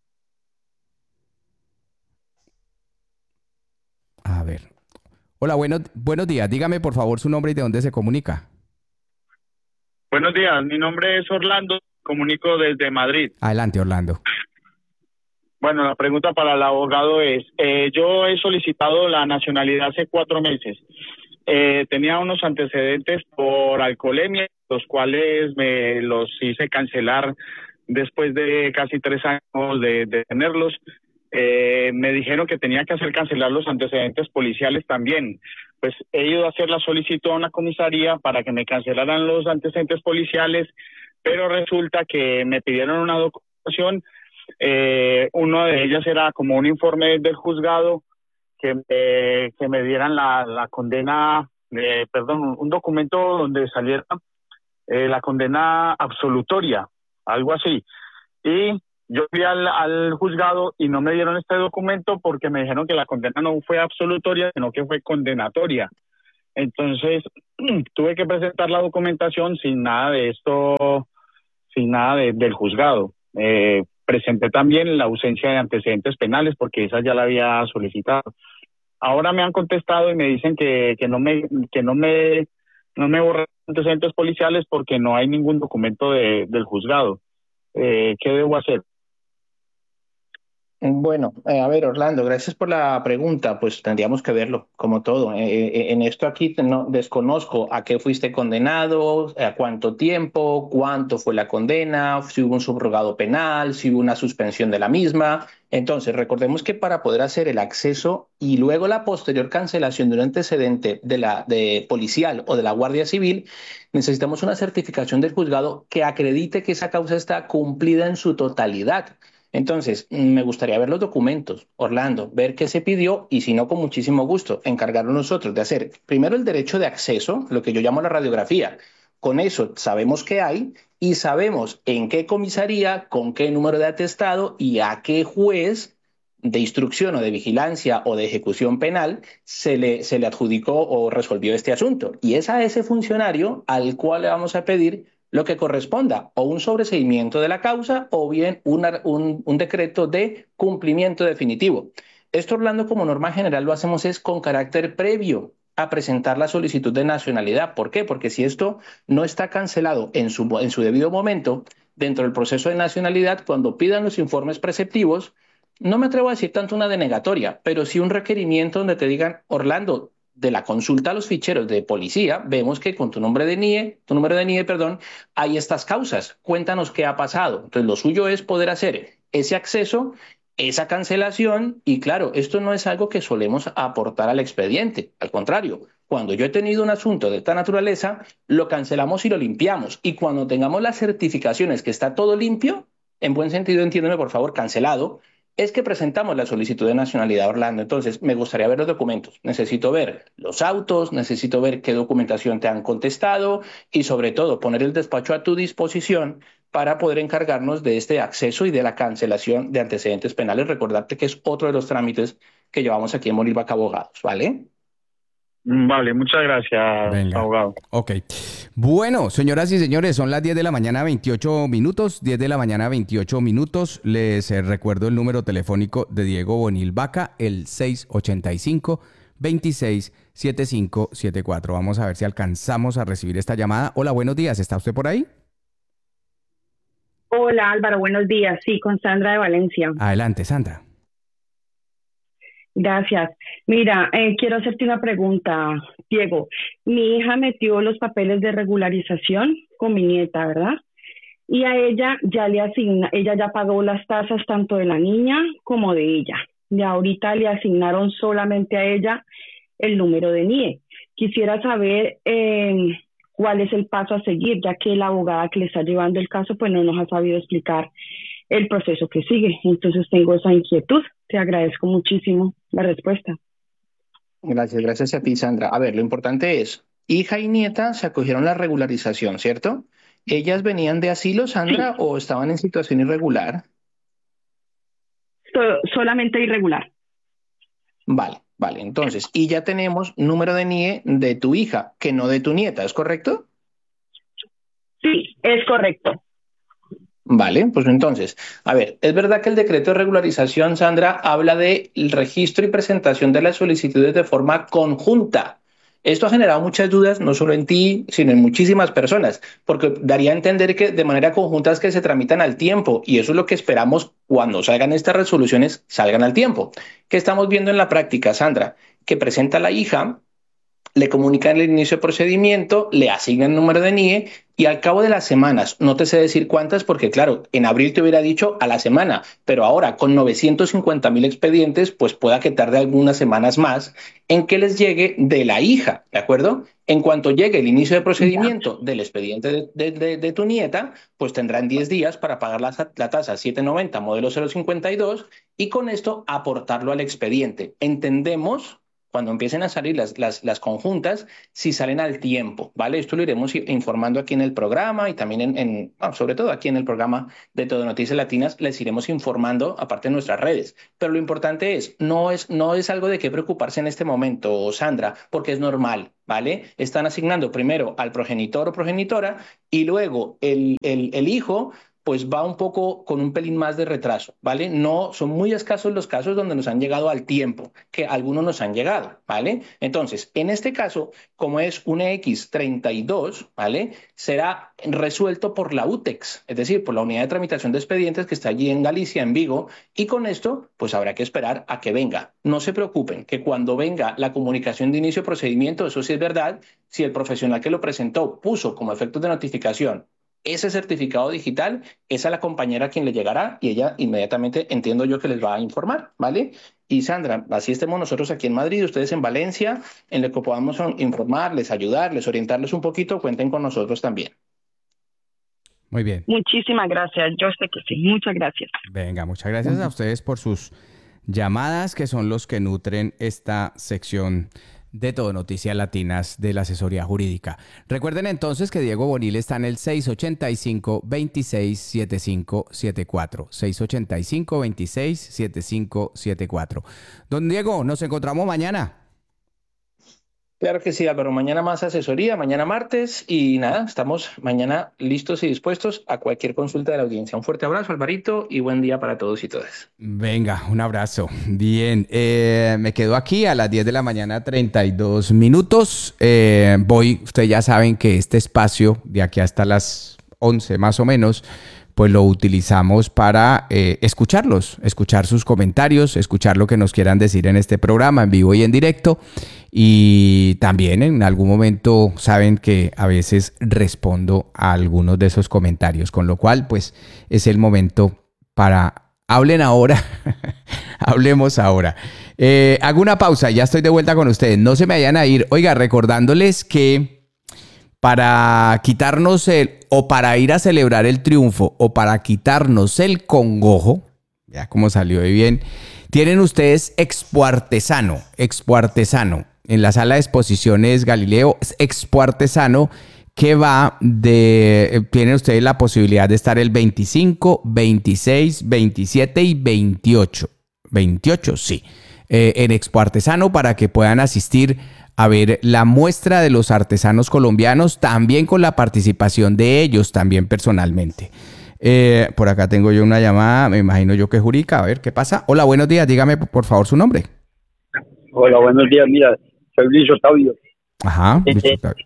A ver. Hola, buenos, buenos días. Dígame por favor su nombre y de dónde se comunica.
Buenos días, mi nombre es Orlando, comunico desde Madrid.
Adelante, Orlando.
Bueno, la pregunta para el abogado es, eh, yo he solicitado la nacionalidad hace cuatro meses. Eh, tenía unos antecedentes por alcoholemia, los cuales me los hice cancelar después de casi tres años de, de tenerlos. eh, me dijeron que tenía que hacer cancelar los antecedentes policiales también. Pues he ido a hacer la solicitud a una comisaría para que me cancelaran los antecedentes policiales, pero resulta que me pidieron una documentación. Eh, uno de ellas era como un informe del juzgado que, eh, que me dieran la, la condena, eh, perdón, un documento donde saliera eh, la condena absolutoria, algo así. Y yo fui al, al juzgado y no me dieron este documento porque me dijeron que la condena no fue absolutoria, sino que fue condenatoria. Entonces, tuve que presentar la documentación sin nada de esto, sin nada de, del juzgado. Eh, presenté también la ausencia de antecedentes penales porque esa ya la había solicitado. Ahora me han contestado y me dicen que, que no me que no me no me borran antecedentes policiales porque no hay ningún documento de, del juzgado. Eh, ¿Qué debo hacer?
Bueno, eh, a ver, Orlando, gracias por la pregunta. Pues tendríamos que verlo, como todo. Eh, eh, en esto aquí no, desconozco a qué fuiste condenado, a cuánto tiempo, cuánto fue la condena, si hubo un subrogado penal, si hubo una suspensión de la misma. Entonces, recordemos que para poder hacer el acceso y luego la posterior cancelación de un antecedente de la de policial o de la Guardia Civil, necesitamos una certificación del juzgado que acredite que esa causa está cumplida en su totalidad. Entonces, me gustaría ver los documentos, Orlando, ver qué se pidió y si no, con muchísimo gusto, encargarnos nosotros de hacer primero el derecho de acceso, lo que yo llamo la radiografía. Con eso sabemos qué hay y sabemos en qué comisaría, con qué número de atestado y a qué juez de instrucción o de vigilancia o de ejecución penal se le, se le adjudicó o resolvió este asunto. Y es a ese funcionario al cual le vamos a pedir lo que corresponda, o un sobreseimiento de la causa o bien una, un, un decreto de cumplimiento definitivo. Esto, Orlando, como norma general lo hacemos es con carácter previo a presentar la solicitud de nacionalidad. ¿Por qué? Porque si esto no está cancelado en su, en su debido momento, dentro del proceso de nacionalidad, cuando pidan los informes preceptivos, no me atrevo a decir tanto una denegatoria, pero sí un requerimiento donde te digan, Orlando, de la consulta a los ficheros de policía, vemos que con tu nombre de N I E, tu número de N I E, perdón, hay estas causas. Cuéntanos qué ha pasado. Entonces, lo suyo es poder hacer ese acceso, esa cancelación, y claro, esto no es algo que solemos aportar al expediente. Al contrario, cuando yo he tenido un asunto de esta naturaleza, lo cancelamos y lo limpiamos. Y cuando tengamos las certificaciones que está todo limpio, en buen sentido, entiéndeme por favor, cancelado, es que presentamos la solicitud de nacionalidad, Orlando. Entonces, me gustaría ver los documentos. Necesito ver los autos, necesito ver qué documentación te han contestado y, sobre todo, poner el despacho a tu disposición para poder encargarnos de este acceso y de la cancelación de antecedentes penales. Recordarte que es otro de los trámites que llevamos aquí en Bonilvaca Abogados, ¿vale?
Vale, muchas gracias,
Venga.
abogado.
Ok. Bueno, señoras y señores, son las diez de la mañana, veintiocho minutos. diez de la mañana, veintiocho minutos. Les eh, recuerdo el número telefónico de Diego Bonil Vaca, el seis ocho cinco, veintiséis, setenta y cinco setenta y cuatro. Vamos a ver si alcanzamos a recibir esta llamada. Hola, buenos días. ¿Está usted por ahí?
Hola, Álvaro, buenos días. Sí, con Sandra de Valencia.
Adelante, Sandra.
Gracias. Mira, eh, quiero hacerte una pregunta, Diego. Mi hija metió los papeles de regularización con mi nieta, ¿verdad? Y a ella ya le asigna, ella ya pagó las tasas tanto de la niña como de ella. Y ahorita le asignaron solamente a ella el número de N I E. Quisiera saber eh, cuál es el paso a seguir, ya que la abogada que le está llevando el caso pues no nos ha sabido explicar el proceso que sigue. Entonces tengo esa inquietud. Te agradezco muchísimo la respuesta.
Gracias, gracias a ti, Sandra. A ver, lo importante es, hija y nieta se acogieron la regularización, ¿cierto? ¿Ellas venían de asilo, Sandra, sí, o estaban en situación irregular?
So, solamente irregular.
Vale, vale. Entonces, y ya tenemos número de N I E de tu hija, que no de tu nieta, ¿es correcto?
Sí, es correcto.
Vale, pues entonces, a ver, es verdad que el decreto de regularización, Sandra, habla del registro y presentación de las solicitudes de forma conjunta. Esto ha generado muchas dudas, no solo en ti, sino en muchísimas personas, porque daría a entender que de manera conjunta es que se tramitan al tiempo, y eso es lo que esperamos cuando salgan estas resoluciones, salgan al tiempo. ¿Qué estamos viendo en la práctica, Sandra? Que presenta la hija, le comunican el inicio de procedimiento, le asignan el número de N I E, Y al cabo de las semanas, no te sé decir cuántas, porque claro, en abril te hubiera dicho a la semana, pero ahora con novecientos cincuenta mil expedientes, pues pueda que tarde algunas semanas más en que les llegue de la hija, ¿de acuerdo? En cuanto llegue el inicio de procedimiento del expediente de, de, de, de tu nieta, pues tendrán diez días para pagar la, la tasa siete noventa modelo cero cincuenta y dos y con esto aportarlo al expediente. Entendemos cuando empiecen a salir las, las, las conjuntas, si salen al tiempo, ¿vale? Esto lo iremos informando aquí en el programa y también, en, en bueno, sobre todo aquí en el programa de Todo Noticias Latinas, les iremos informando aparte de nuestras redes. Pero lo importante es, no es, no es algo de qué preocuparse en este momento, Sandra, porque es normal, ¿vale? Están asignando primero al progenitor o progenitora y luego el, el, el hijo pues va un poco con un pelín más de retraso, ¿vale? No, son muy escasos los casos donde nos han llegado al tiempo, que algunos nos han llegado, ¿vale? Entonces, en este caso, como es un E X treinta y dos, ¿vale? Será resuelto por la U T E X, es decir, por la Unidad de Tramitación de Expedientes que está allí en Galicia, en Vigo, y con esto, pues habrá que esperar a que venga. No se preocupen, que cuando venga la comunicación de inicio de procedimiento, eso sí es verdad, si el profesional que lo presentó puso como efectos de notificación ese certificado digital, es a la compañera a quien le llegará y ella inmediatamente entiendo yo que les va a informar, ¿vale? Y Sandra, así estemos nosotros aquí en Madrid, ustedes en Valencia, en lo que podamos informarles, ayudarles, orientarles un poquito, cuenten con nosotros también.
Muy bien.
Muchísimas gracias, yo sé que sí, muchas gracias.
Venga, muchas gracias a ustedes por sus llamadas, que son los que nutren esta sección de Todo Noticias Latinas de la asesoría jurídica. Recuerden entonces que Diego Bonil está en el seis ochenta y cinco, veintiséis, setenta y cinco setenta y cuatro. seis ochenta y cinco, veintiséis, setenta y cinco setenta y cuatro. Don Diego, nos encontramos mañana.
Claro que sí, Álvaro. Mañana más asesoría, mañana martes y nada, estamos mañana listos y dispuestos a cualquier consulta de la audiencia. Un fuerte abrazo, Alvarito, y buen día para todos y todas.
Venga, un abrazo. Bien, eh, me quedo aquí a las diez de la mañana, treinta y dos minutos. Eh, voy, ustedes ya saben que este espacio de aquí hasta las once más o menos, pues lo utilizamos para eh, escucharlos, escuchar sus comentarios, escuchar lo que nos quieran decir en este programa, en vivo y en directo. Y también en algún momento saben que a veces respondo a algunos de esos comentarios, con lo cual pues es el momento para hablen ahora, hablemos ahora. Eh, hago una pausa, ya estoy de vuelta con ustedes, no se me vayan a ir. Oiga, recordándoles que para quitarnos el, o para ir a celebrar el triunfo, o para quitarnos el congojo, ya como salió de bien, tienen ustedes Expo Artesano, Expo Artesano. En la sala de exposiciones Galileo, Expo Artesano, que va de... Tienen ustedes la posibilidad de estar el veinticinco, veintiséis, veintisiete y veintiocho. veintiocho, sí. Eh, en Expo Artesano para que puedan asistir a ver la muestra de los artesanos colombianos, también con la participación de ellos, también personalmente. Eh, por acá tengo yo una llamada, me imagino yo que es Jurica. A ver, ¿qué pasa? Hola, buenos días. Dígame, por favor, su nombre.
Hola, buenos días. Mira, soy Luis Otavio.
Ajá.
Eh,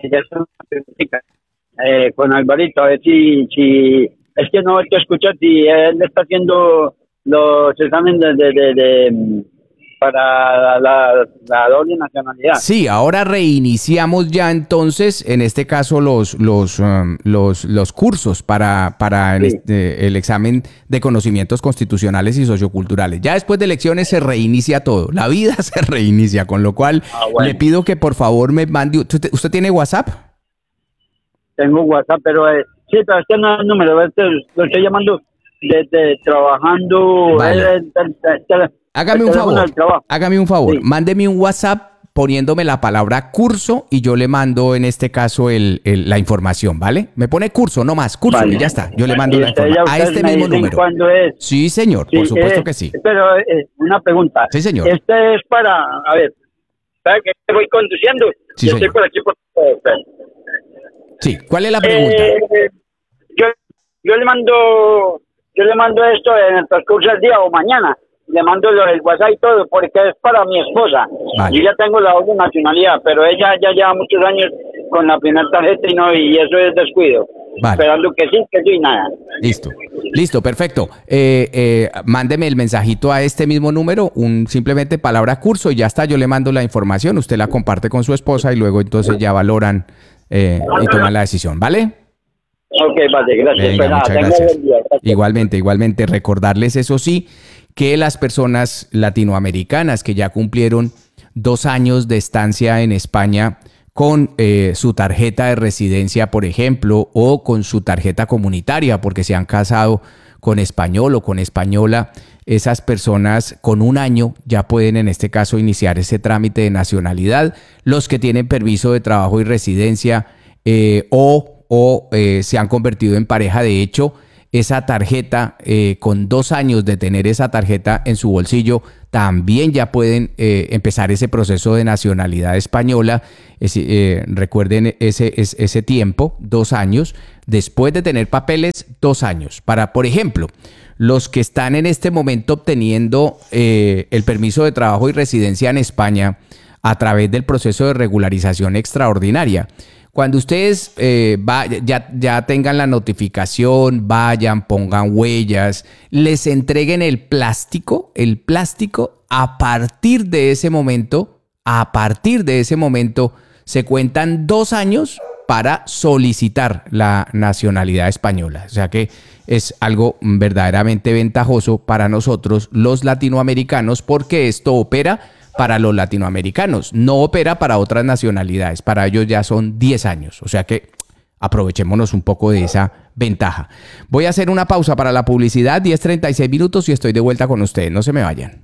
eh, con Alvarito, a ver si, si... Es que no te escucho si él está haciendo los exámenes de... de, de, de para la, la doble nacionalidad.
Sí, ahora reiniciamos ya entonces, en este caso, los los um, los, los cursos para, para sí. este, el examen de conocimientos constitucionales y socioculturales. Ya después de elecciones se reinicia todo, la vida se reinicia, con lo cual ah, bueno. le pido que por favor me mande... ¿Usted, usted tiene WhatsApp?
Tengo WhatsApp, pero eh, sí, pero este no es el número, este, lo estoy llamando desde trabajando...
Vale.
Eh, eh, eh,
Hágame un favor, hágame un favor, sí. Mándeme un WhatsApp poniéndome la palabra curso y yo le mando en este caso el, el, la información, ¿vale? Me pone curso, no más, curso vale. Y ya está, yo le mando la información a este mismo número.
¿Cuándo es?
Sí, señor, sí, por supuesto eh, que sí.
Pero eh, una pregunta.
Sí, señor.
Este es para, a ver, ¿sabe que voy conduciendo?
Sí,
yo
señor.
estoy por aquí por...
Sí, ¿cuál es la pregunta?
Eh, yo, yo le mando, yo le mando esto en el transcurso del día o mañana. Le mando el WhatsApp y todo porque es para mi esposa. Vale. Yo ya tengo la doble nacionalidad, pero ella ya lleva muchos años con la primera tarjeta y no, y eso es descuido. Vale. Esperando que sí, que sí, nada.
Listo, listo, perfecto. Eh, eh, mándeme el mensajito a este mismo número, un simplemente palabra curso y ya está, yo le mando la información, usted la comparte con su esposa y luego entonces ya valoran eh, y toman la decisión, ¿vale?
Ok, vale, gracias.
Venga,
Pues nada,
muchas
tenga
gracias.
buen día. Gracias.
Igualmente, igualmente, recordarles eso sí, que las personas latinoamericanas que ya cumplieron dos años de estancia en España con eh, su tarjeta de residencia, por ejemplo, o con su tarjeta comunitaria, porque se han casado con español o con española, esas personas con un año ya pueden en este caso iniciar ese trámite de nacionalidad. Los que tienen permiso de trabajo y residencia eh, o, o eh, se han convertido en pareja, de hecho, esa tarjeta, eh, con dos años de tener esa tarjeta en su bolsillo, también ya pueden eh, empezar ese proceso de nacionalidad española. Es, eh, recuerden ese, ese, ese tiempo, dos años, después de tener papeles, dos años. Para, por ejemplo, los que están en este momento obteniendo eh, el permiso de trabajo y residencia en España a través del proceso de regularización extraordinaria. Cuando ustedes eh, va, ya, ya tengan la notificación, vayan, pongan huellas, les entreguen el plástico, el plástico, a partir de ese momento, a partir de ese momento, se cuentan dos años para solicitar la nacionalidad española. O sea que es algo verdaderamente ventajoso para nosotros los latinoamericanos, porque esto opera para los latinoamericanos, no opera para otras nacionalidades. Para ellos ya son diez años, o sea que aprovechémonos un poco de esa ventaja. Voy a hacer una pausa para la publicidad, diez treinta y seis minutos, y estoy de vuelta con ustedes, no se me vayan.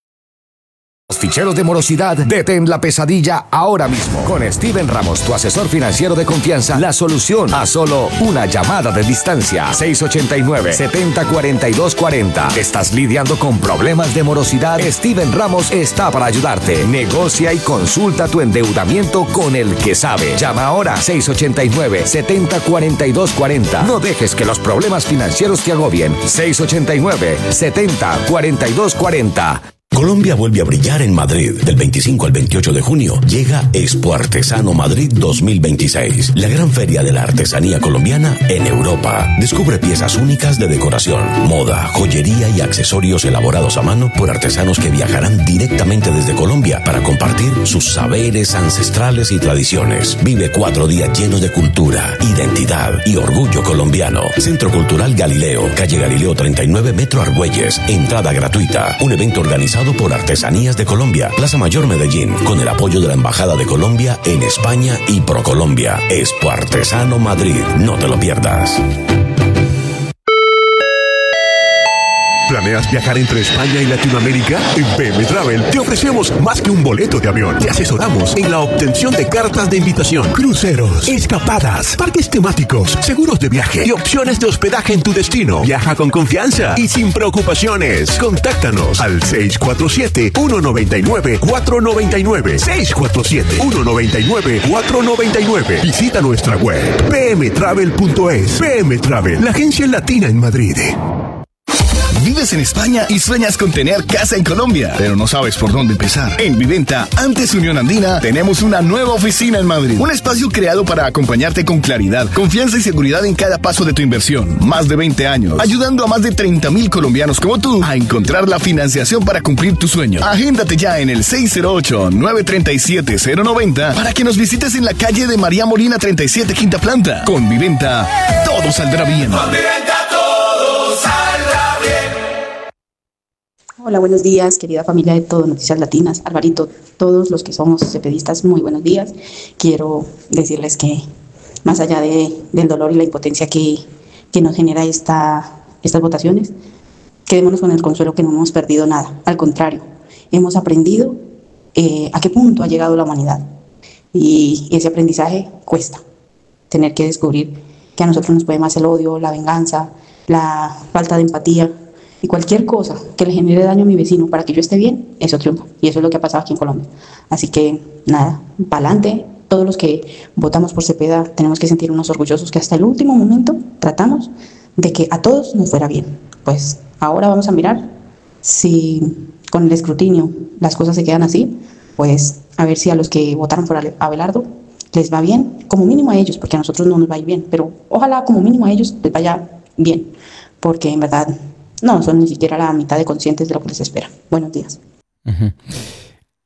Los ficheros de morosidad, detén la pesadilla ahora mismo. Con Steven Ramos, tu asesor financiero de confianza, la solución a solo una llamada de distancia. seis ocho nueve, siete cero cuatro dos cuatro cero. ¿Estás lidiando con problemas de morosidad? Steven Ramos está para ayudarte. Negocia y consulta tu endeudamiento con el que sabe. Llama ahora seis ocho nueve, siete cero cuatro dos cuatro cero. No dejes que los problemas financieros te agobien. seis ocho nueve, siete cero cuatro dos cuatro cero.
Colombia vuelve a brillar en Madrid. Del veinticinco al veintiocho de junio llega Expo Artesano Madrid dos mil veintiséis, la gran feria de la artesanía colombiana en Europa. Descubre piezas únicas de decoración, moda, joyería y accesorios elaborados a mano por artesanos que viajarán directamente desde Colombia para compartir sus saberes ancestrales y tradiciones. Vive cuatro días llenos de cultura, identidad y orgullo colombiano. Centro Cultural Galileo, calle Galileo treinta y nueve, Metro Argüelles. Entrada gratuita. Un evento organizado por Artesanías de Colombia, Plaza Mayor Medellín, con el apoyo de la Embajada de Colombia en España y ProColombia. Expo Artesano Madrid, no te lo pierdas.
¿Planeas viajar entre España y Latinoamérica? En P M Travel te ofrecemos más que un boleto de avión. Te asesoramos en la obtención de cartas de invitación, cruceros, escapadas, parques temáticos, seguros de viaje y opciones de hospedaje en tu destino. Viaja con confianza y sin preocupaciones. Contáctanos al seis cuatro siete, uno nueve nueve, cuatro nueve nueve. seis cuatro siete, uno nueve nueve, cuatro nueve nueve. Visita nuestra web p m travel punto es. P M Travel, la agencia latina en Madrid.
Vives en España y sueñas con tener casa en Colombia, pero no sabes por dónde empezar. En Viventa, antes Unión Andina, tenemos una nueva oficina en Madrid. Un espacio creado para acompañarte con claridad, confianza y seguridad en cada paso de tu inversión. Más de veinte años, ayudando a más de treinta mil colombianos como tú a encontrar la financiación para cumplir tu sueño. Agéndate ya en el seis cero ocho, nueve tres siete, cero nueve cero para que nos visites en la calle de María Molina treinta y siete, quinta planta. Con Viventa, todo saldrá bien.
Con Viventa todo saldrá bien.
Hola, buenos días, querida familia de Todo Noticias Latinas. Alvarito, todos los que somos cepedistas, muy buenos días. Quiero decirles que más allá de, del dolor y la impotencia que, que nos genera esta, estas votaciones, quedémonos con el consuelo que no hemos perdido nada. Al contrario, hemos aprendido eh, a qué punto ha llegado la humanidad. Y ese aprendizaje cuesta. Tener que descubrir que a nosotros nos puede más el odio, la venganza, la falta de empatía, y cualquier cosa que le genere daño a mi vecino para que yo esté bien, eso triunfa. Y eso es lo que ha pasado aquí en Colombia. Así que, nada, pa'lante. Todos los que votamos por Cepeda tenemos que sentirnos orgullosos que hasta el último momento tratamos de que a todos nos fuera bien. Pues ahora vamos a mirar si con el escrutinio las cosas se quedan así, pues a ver si a los que votaron por Abelardo les va bien, como mínimo a ellos, porque a nosotros no nos va a ir bien, pero ojalá como mínimo a ellos les vaya bien, porque en verdad no son ni siquiera la mitad de conscientes de lo que les espera. Buenos días.
Uh-huh.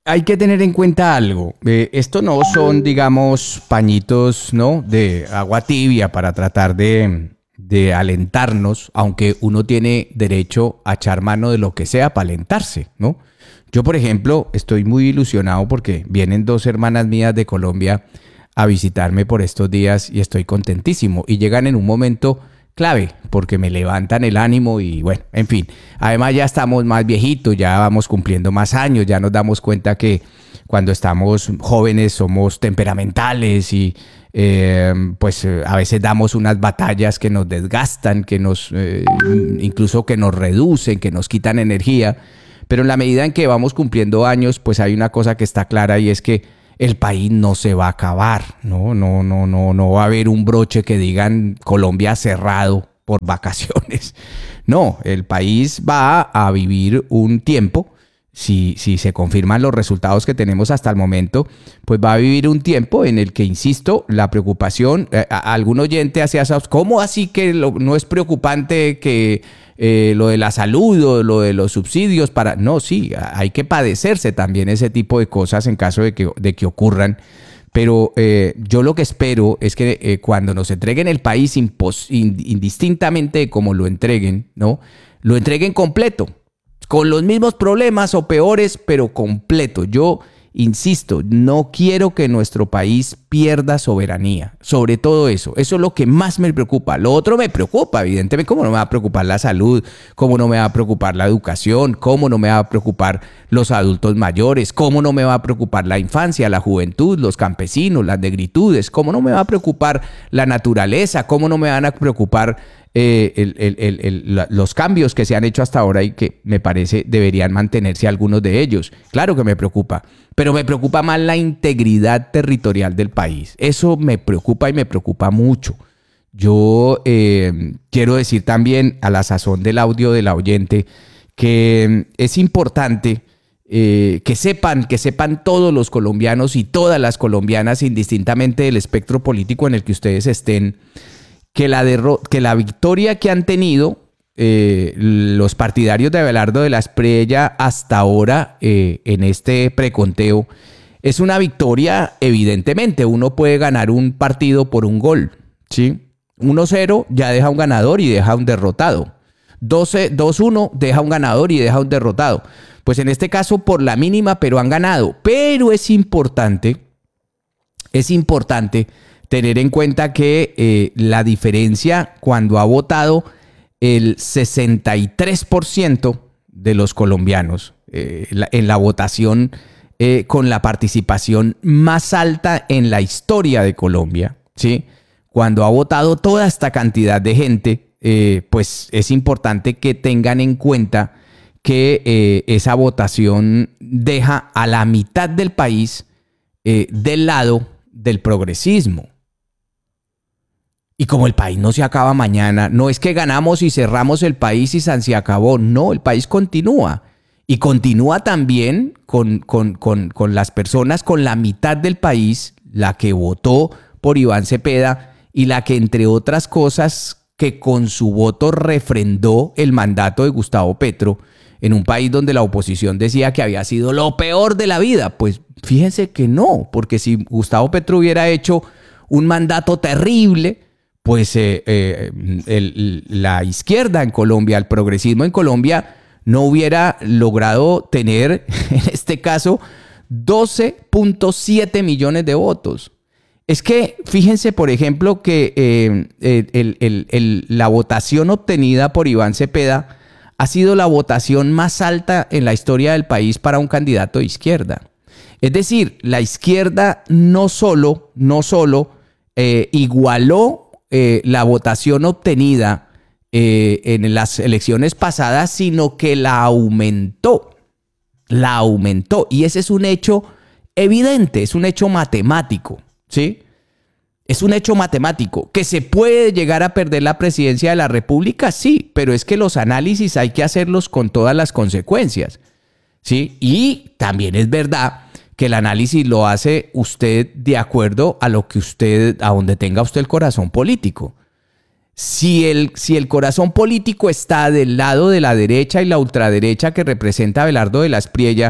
hay que tener en cuenta algo. Eh, esto no son, digamos, pañitos, ¿no?, de agua tibia para tratar de, de alentarnos, aunque uno tiene derecho a echar mano de lo que sea para alentarse, ¿no? Yo, por ejemplo, estoy muy ilusionado porque vienen dos hermanas mías de Colombia a visitarme por estos días y estoy contentísimo. Y llegan en un momento clave porque me levantan el ánimo y bueno, en fin. Además ya estamos más viejitos, ya vamos cumpliendo más años, ya nos damos cuenta que cuando estamos jóvenes somos temperamentales y eh, pues a veces damos unas batallas que nos desgastan, que nos eh, incluso que nos reducen, que nos quitan energía. Pero en la medida en que vamos cumpliendo años, pues hay una cosa que está clara y es que el país no se va a acabar, no, no, no, no, no va a haber un broche que digan Colombia cerrado por vacaciones. No, el país va a vivir un tiempo, si, si se confirman los resultados que tenemos hasta el momento, pues va a vivir un tiempo en el que, insisto, la preocupación, eh, a, algún oyente hacía, ¿cómo así que lo, no es preocupante que eh, lo de la salud o lo de los subsidios para... No, sí, hay que padecerse también ese tipo de cosas en caso de que, de que ocurran. Pero eh, yo lo que espero es que eh, cuando nos entreguen el país impos, indistintamente de cómo lo entreguen, ¿no?, lo entreguen completo, con los mismos problemas o peores, pero completo. Yo insisto, no quiero que nuestro país pierda soberanía, sobre todo eso. Eso es lo que más me preocupa. Lo otro me preocupa, evidentemente. ¿Cómo no me va a preocupar la salud? ¿Cómo no me va a preocupar la educación? ¿Cómo no me va a preocupar los adultos mayores? ¿Cómo no me va a preocupar la infancia, la juventud, los campesinos, las negritudes? ¿Cómo no me va a preocupar la naturaleza? ¿Cómo no me van a preocupar eh, el, el, el, el, los cambios que se han hecho hasta ahora y que me parece deberían mantenerse algunos de ellos? Claro que me preocupa, pero me preocupa más la integridad territorial del país. Eso me preocupa y me preocupa mucho. Yo eh, quiero decir también a la sazón del audio de la oyente que es importante eh, que sepan, que sepan todos los colombianos y todas las colombianas, indistintamente del espectro político en el que ustedes estén, que la, derro- que la victoria que han tenido eh, los partidarios de Abelardo de la Espriella hasta ahora eh, en este preconteo es una victoria. Evidentemente uno puede ganar un partido por un gol, ¿sí? uno cero ya deja un ganador y deja un derrotado. dos uno deja un ganador y deja un derrotado. Pues en este caso por la mínima, pero han ganado. Pero es importante, es importante tener en cuenta que eh, la diferencia cuando ha votado el sesenta y tres por ciento de los colombianos eh, la, en la votación eh, con la participación más alta en la historia de Colombia, ¿sí? Cuando ha votado toda esta cantidad de gente, eh, pues es importante que tengan en cuenta que eh, esa votación deja a la mitad del país eh, del lado del progresismo. Y como el país no se acaba mañana, no es que ganamos y cerramos el país y se acabó. No, el país continúa. Y continúa también con, con, con, con las personas, con la mitad del país, la que votó por Iván Cepeda y la que, entre otras cosas, que con su voto refrendó el mandato de Gustavo Petro en un país donde la oposición decía que había sido lo peor de la vida. Pues fíjense que no, porque si Gustavo Petro hubiera hecho un mandato terrible, pues eh, eh, el, la izquierda en Colombia, el progresismo en Colombia, no hubiera logrado tener, en este caso, doce punto siete millones de votos. Es que fíjense, por ejemplo, que eh, el, el, el, la votación obtenida por Iván Cepeda ha sido la votación más alta en la historia del país para un candidato de izquierda. Es decir, la izquierda no solo, no solo eh, igualó Eh, la votación obtenida eh, en las elecciones pasadas, sino que la aumentó, la aumentó. Y ese es un hecho evidente, es un hecho matemático, ¿sí? Es un hecho matemático. ¿Que se puede llegar a perder la presidencia de la República? Sí, pero es que los análisis hay que hacerlos con todas las consecuencias, ¿sí? Y también es verdad que el análisis lo hace usted de acuerdo a lo que usted, a donde tenga usted el corazón político. Si el, si el corazón político está del lado de la derecha y la ultraderecha que representa Abelardo de la Espriella,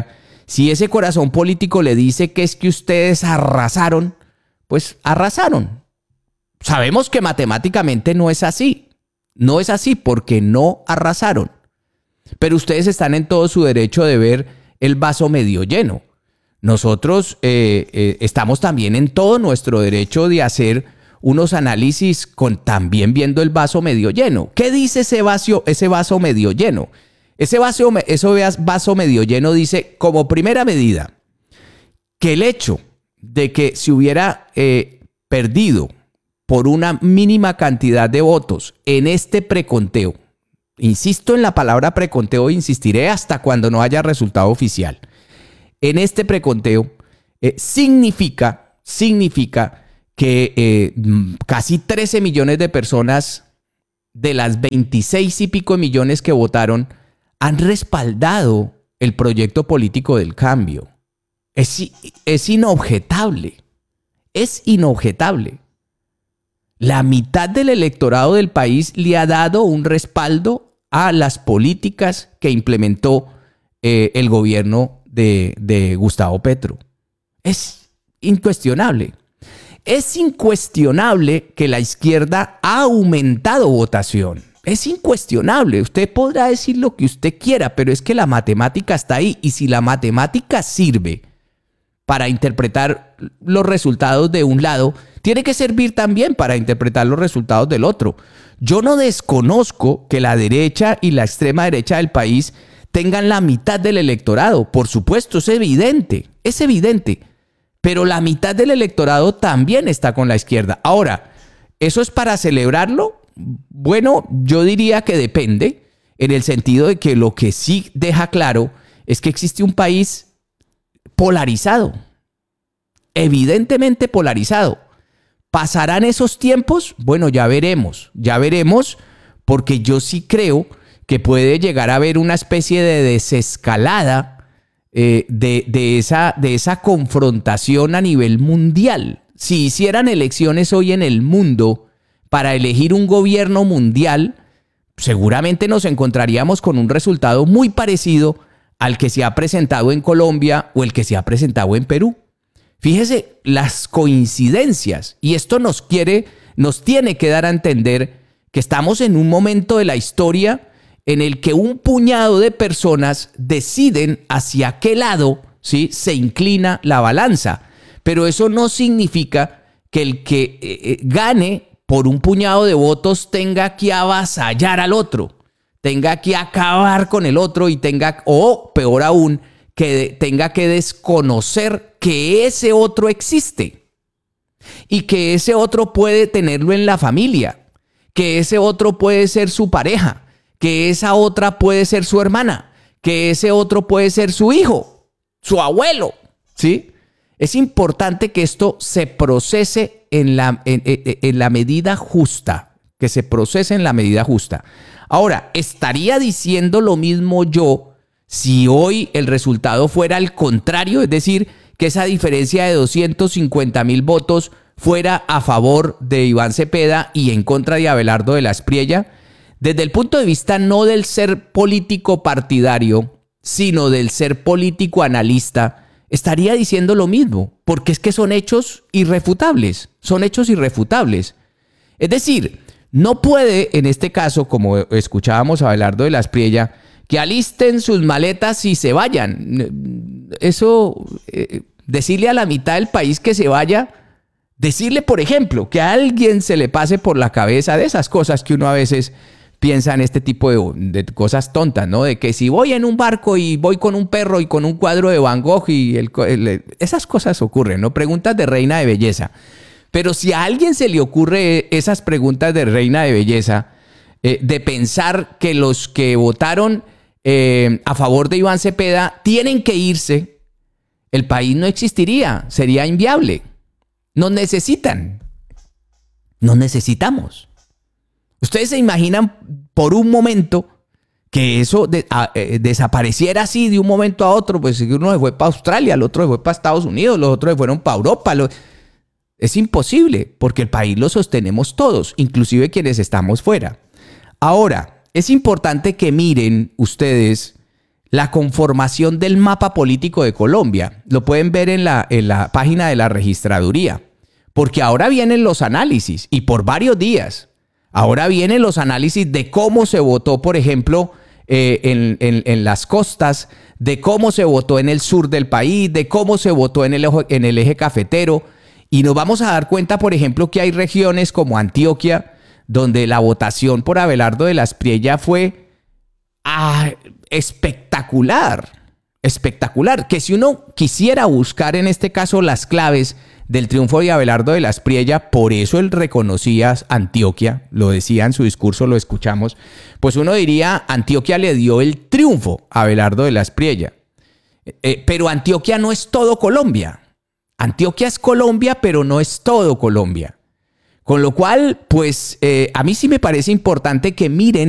Si ese corazón político le dice que es que ustedes arrasaron, pues arrasaron. Sabemos que matemáticamente no es así. No es así porque no arrasaron. Pero ustedes están en todo su derecho de ver el vaso medio lleno. Nosotros eh, eh, estamos también en todo nuestro derecho de hacer unos análisis con también viendo el vaso medio lleno. ¿Qué dice ese vaso, ese vaso medio lleno? Ese vaso, ese vaso medio lleno dice, como primera medida, que el hecho de que se hubiera eh, perdido por una mínima cantidad de votos en este preconteo, insisto en la palabra preconteo, insistiré hasta cuando no haya resultado oficial, en este preconteo eh, significa, significa que eh, casi trece millones de personas de las veintiséis y pico millones que votaron han respaldado el proyecto político del cambio. Es, es inobjetable, es inobjetable. La mitad del electorado del país le ha dado un respaldo a las políticas que implementó eh, el gobierno de, de Gustavo Petro. Es incuestionable. Es incuestionable que la izquierda ha aumentado votación. Es incuestionable. Usted podrá decir lo que usted quiera, pero es que la matemática está ahí. Y si la matemática sirve para interpretar los resultados de un lado, tiene que servir también para interpretar los resultados del otro. Yo no desconozco que la derecha y la extrema derecha del país tengan la mitad del electorado. Por supuesto, es evidente, es evidente. Pero la mitad del electorado también está con la izquierda. Ahora, ¿eso es para celebrarlo? Bueno, yo diría que depende, en el sentido de que lo que sí deja claro es que existe un país polarizado, evidentemente polarizado. ¿Pasarán esos tiempos? Bueno, ya veremos, ya veremos, porque yo sí creo que puede llegar a haber una especie de desescalada eh, de, de, esa, de esa confrontación a nivel mundial. Si hicieran elecciones hoy en el mundo para elegir un gobierno mundial, seguramente nos encontraríamos con un resultado muy parecido al que se ha presentado en Colombia o el que se ha presentado en Perú. Fíjese las coincidencias, y esto nos quiere, nos tiene que dar a entender que estamos en un momento de la historia en el que un puñado de personas deciden hacia qué lado, ¿sí?, se inclina la balanza. Pero eso no significa que el que eh, gane por un puñado de votos tenga que avasallar al otro, tenga que acabar con el otro y tenga, o peor aún, que tenga que desconocer que ese otro existe y que ese otro puede tenerlo en la familia, que ese otro puede ser su pareja, que esa otra puede ser su hermana, que ese otro puede ser su hijo, su abuelo, ¿sí? Es importante que esto se procese en la, en, en, en la medida justa, que se procese en la medida justa. Ahora, ¿estaría diciendo lo mismo yo si hoy el resultado fuera al contrario? Es decir, que esa diferencia de doscientos cincuenta mil votos fuera a favor de Iván Cepeda y en contra de Abelardo de la Espriella. Desde el punto de vista no del ser político partidario, sino del ser político analista, estaría diciendo lo mismo, porque es que son hechos irrefutables, son hechos irrefutables. Es decir, no puede, en este caso, como escuchábamos a Abelardo de la Espriella, que alisten sus maletas y se vayan. Eso, eh, decirle a la mitad del país que se vaya, decirle, por ejemplo, que a alguien se le pase por la cabeza de esas cosas que uno a veces piensa en este tipo de, de cosas tontas, ¿no? De que si voy en un barco y voy con un perro y con un cuadro de Van Gogh y el, el, esas cosas ocurren, ¿no? Preguntas de reina de belleza. Pero si a alguien se le ocurre esas preguntas de reina de belleza, eh, de pensar que los que votaron eh, a favor de Iván Cepeda tienen que irse, el país no existiría, sería inviable. Nos necesitan, nos necesitamos. ¿Ustedes se imaginan por un momento que eso de, a, eh, desapareciera así de un momento a otro? Pues uno se fue para Australia, el otro se fue para Estados Unidos, los otros se fueron para Europa. Lo, es imposible, porque el país lo sostenemos todos, inclusive quienes estamos fuera. Ahora, es importante que miren ustedes la conformación del mapa político de Colombia. Lo pueden ver en la, en la página de la registraduría, porque ahora vienen los análisis y por varios días. Ahora vienen los análisis de cómo se votó, por ejemplo, eh, en, en, en las costas, de cómo se votó en el sur del país, de cómo se votó en el, en el eje cafetero. Y nos vamos a dar cuenta, por ejemplo, que hay regiones como Antioquia, donde la votación por Abelardo de la Espriella fue ah, espectacular, espectacular. Que si uno quisiera buscar en este caso las claves del triunfo de Abelardo de la Espriella, por eso él reconocía Antioquia, lo decía en su discurso, lo escuchamos, pues uno diría, Antioquia le dio el triunfo a Abelardo de la Espriella. Eh, pero Antioquia no es todo Colombia. Antioquia es Colombia, pero no es todo Colombia. Con lo cual, pues eh, a mí sí me parece importante que miren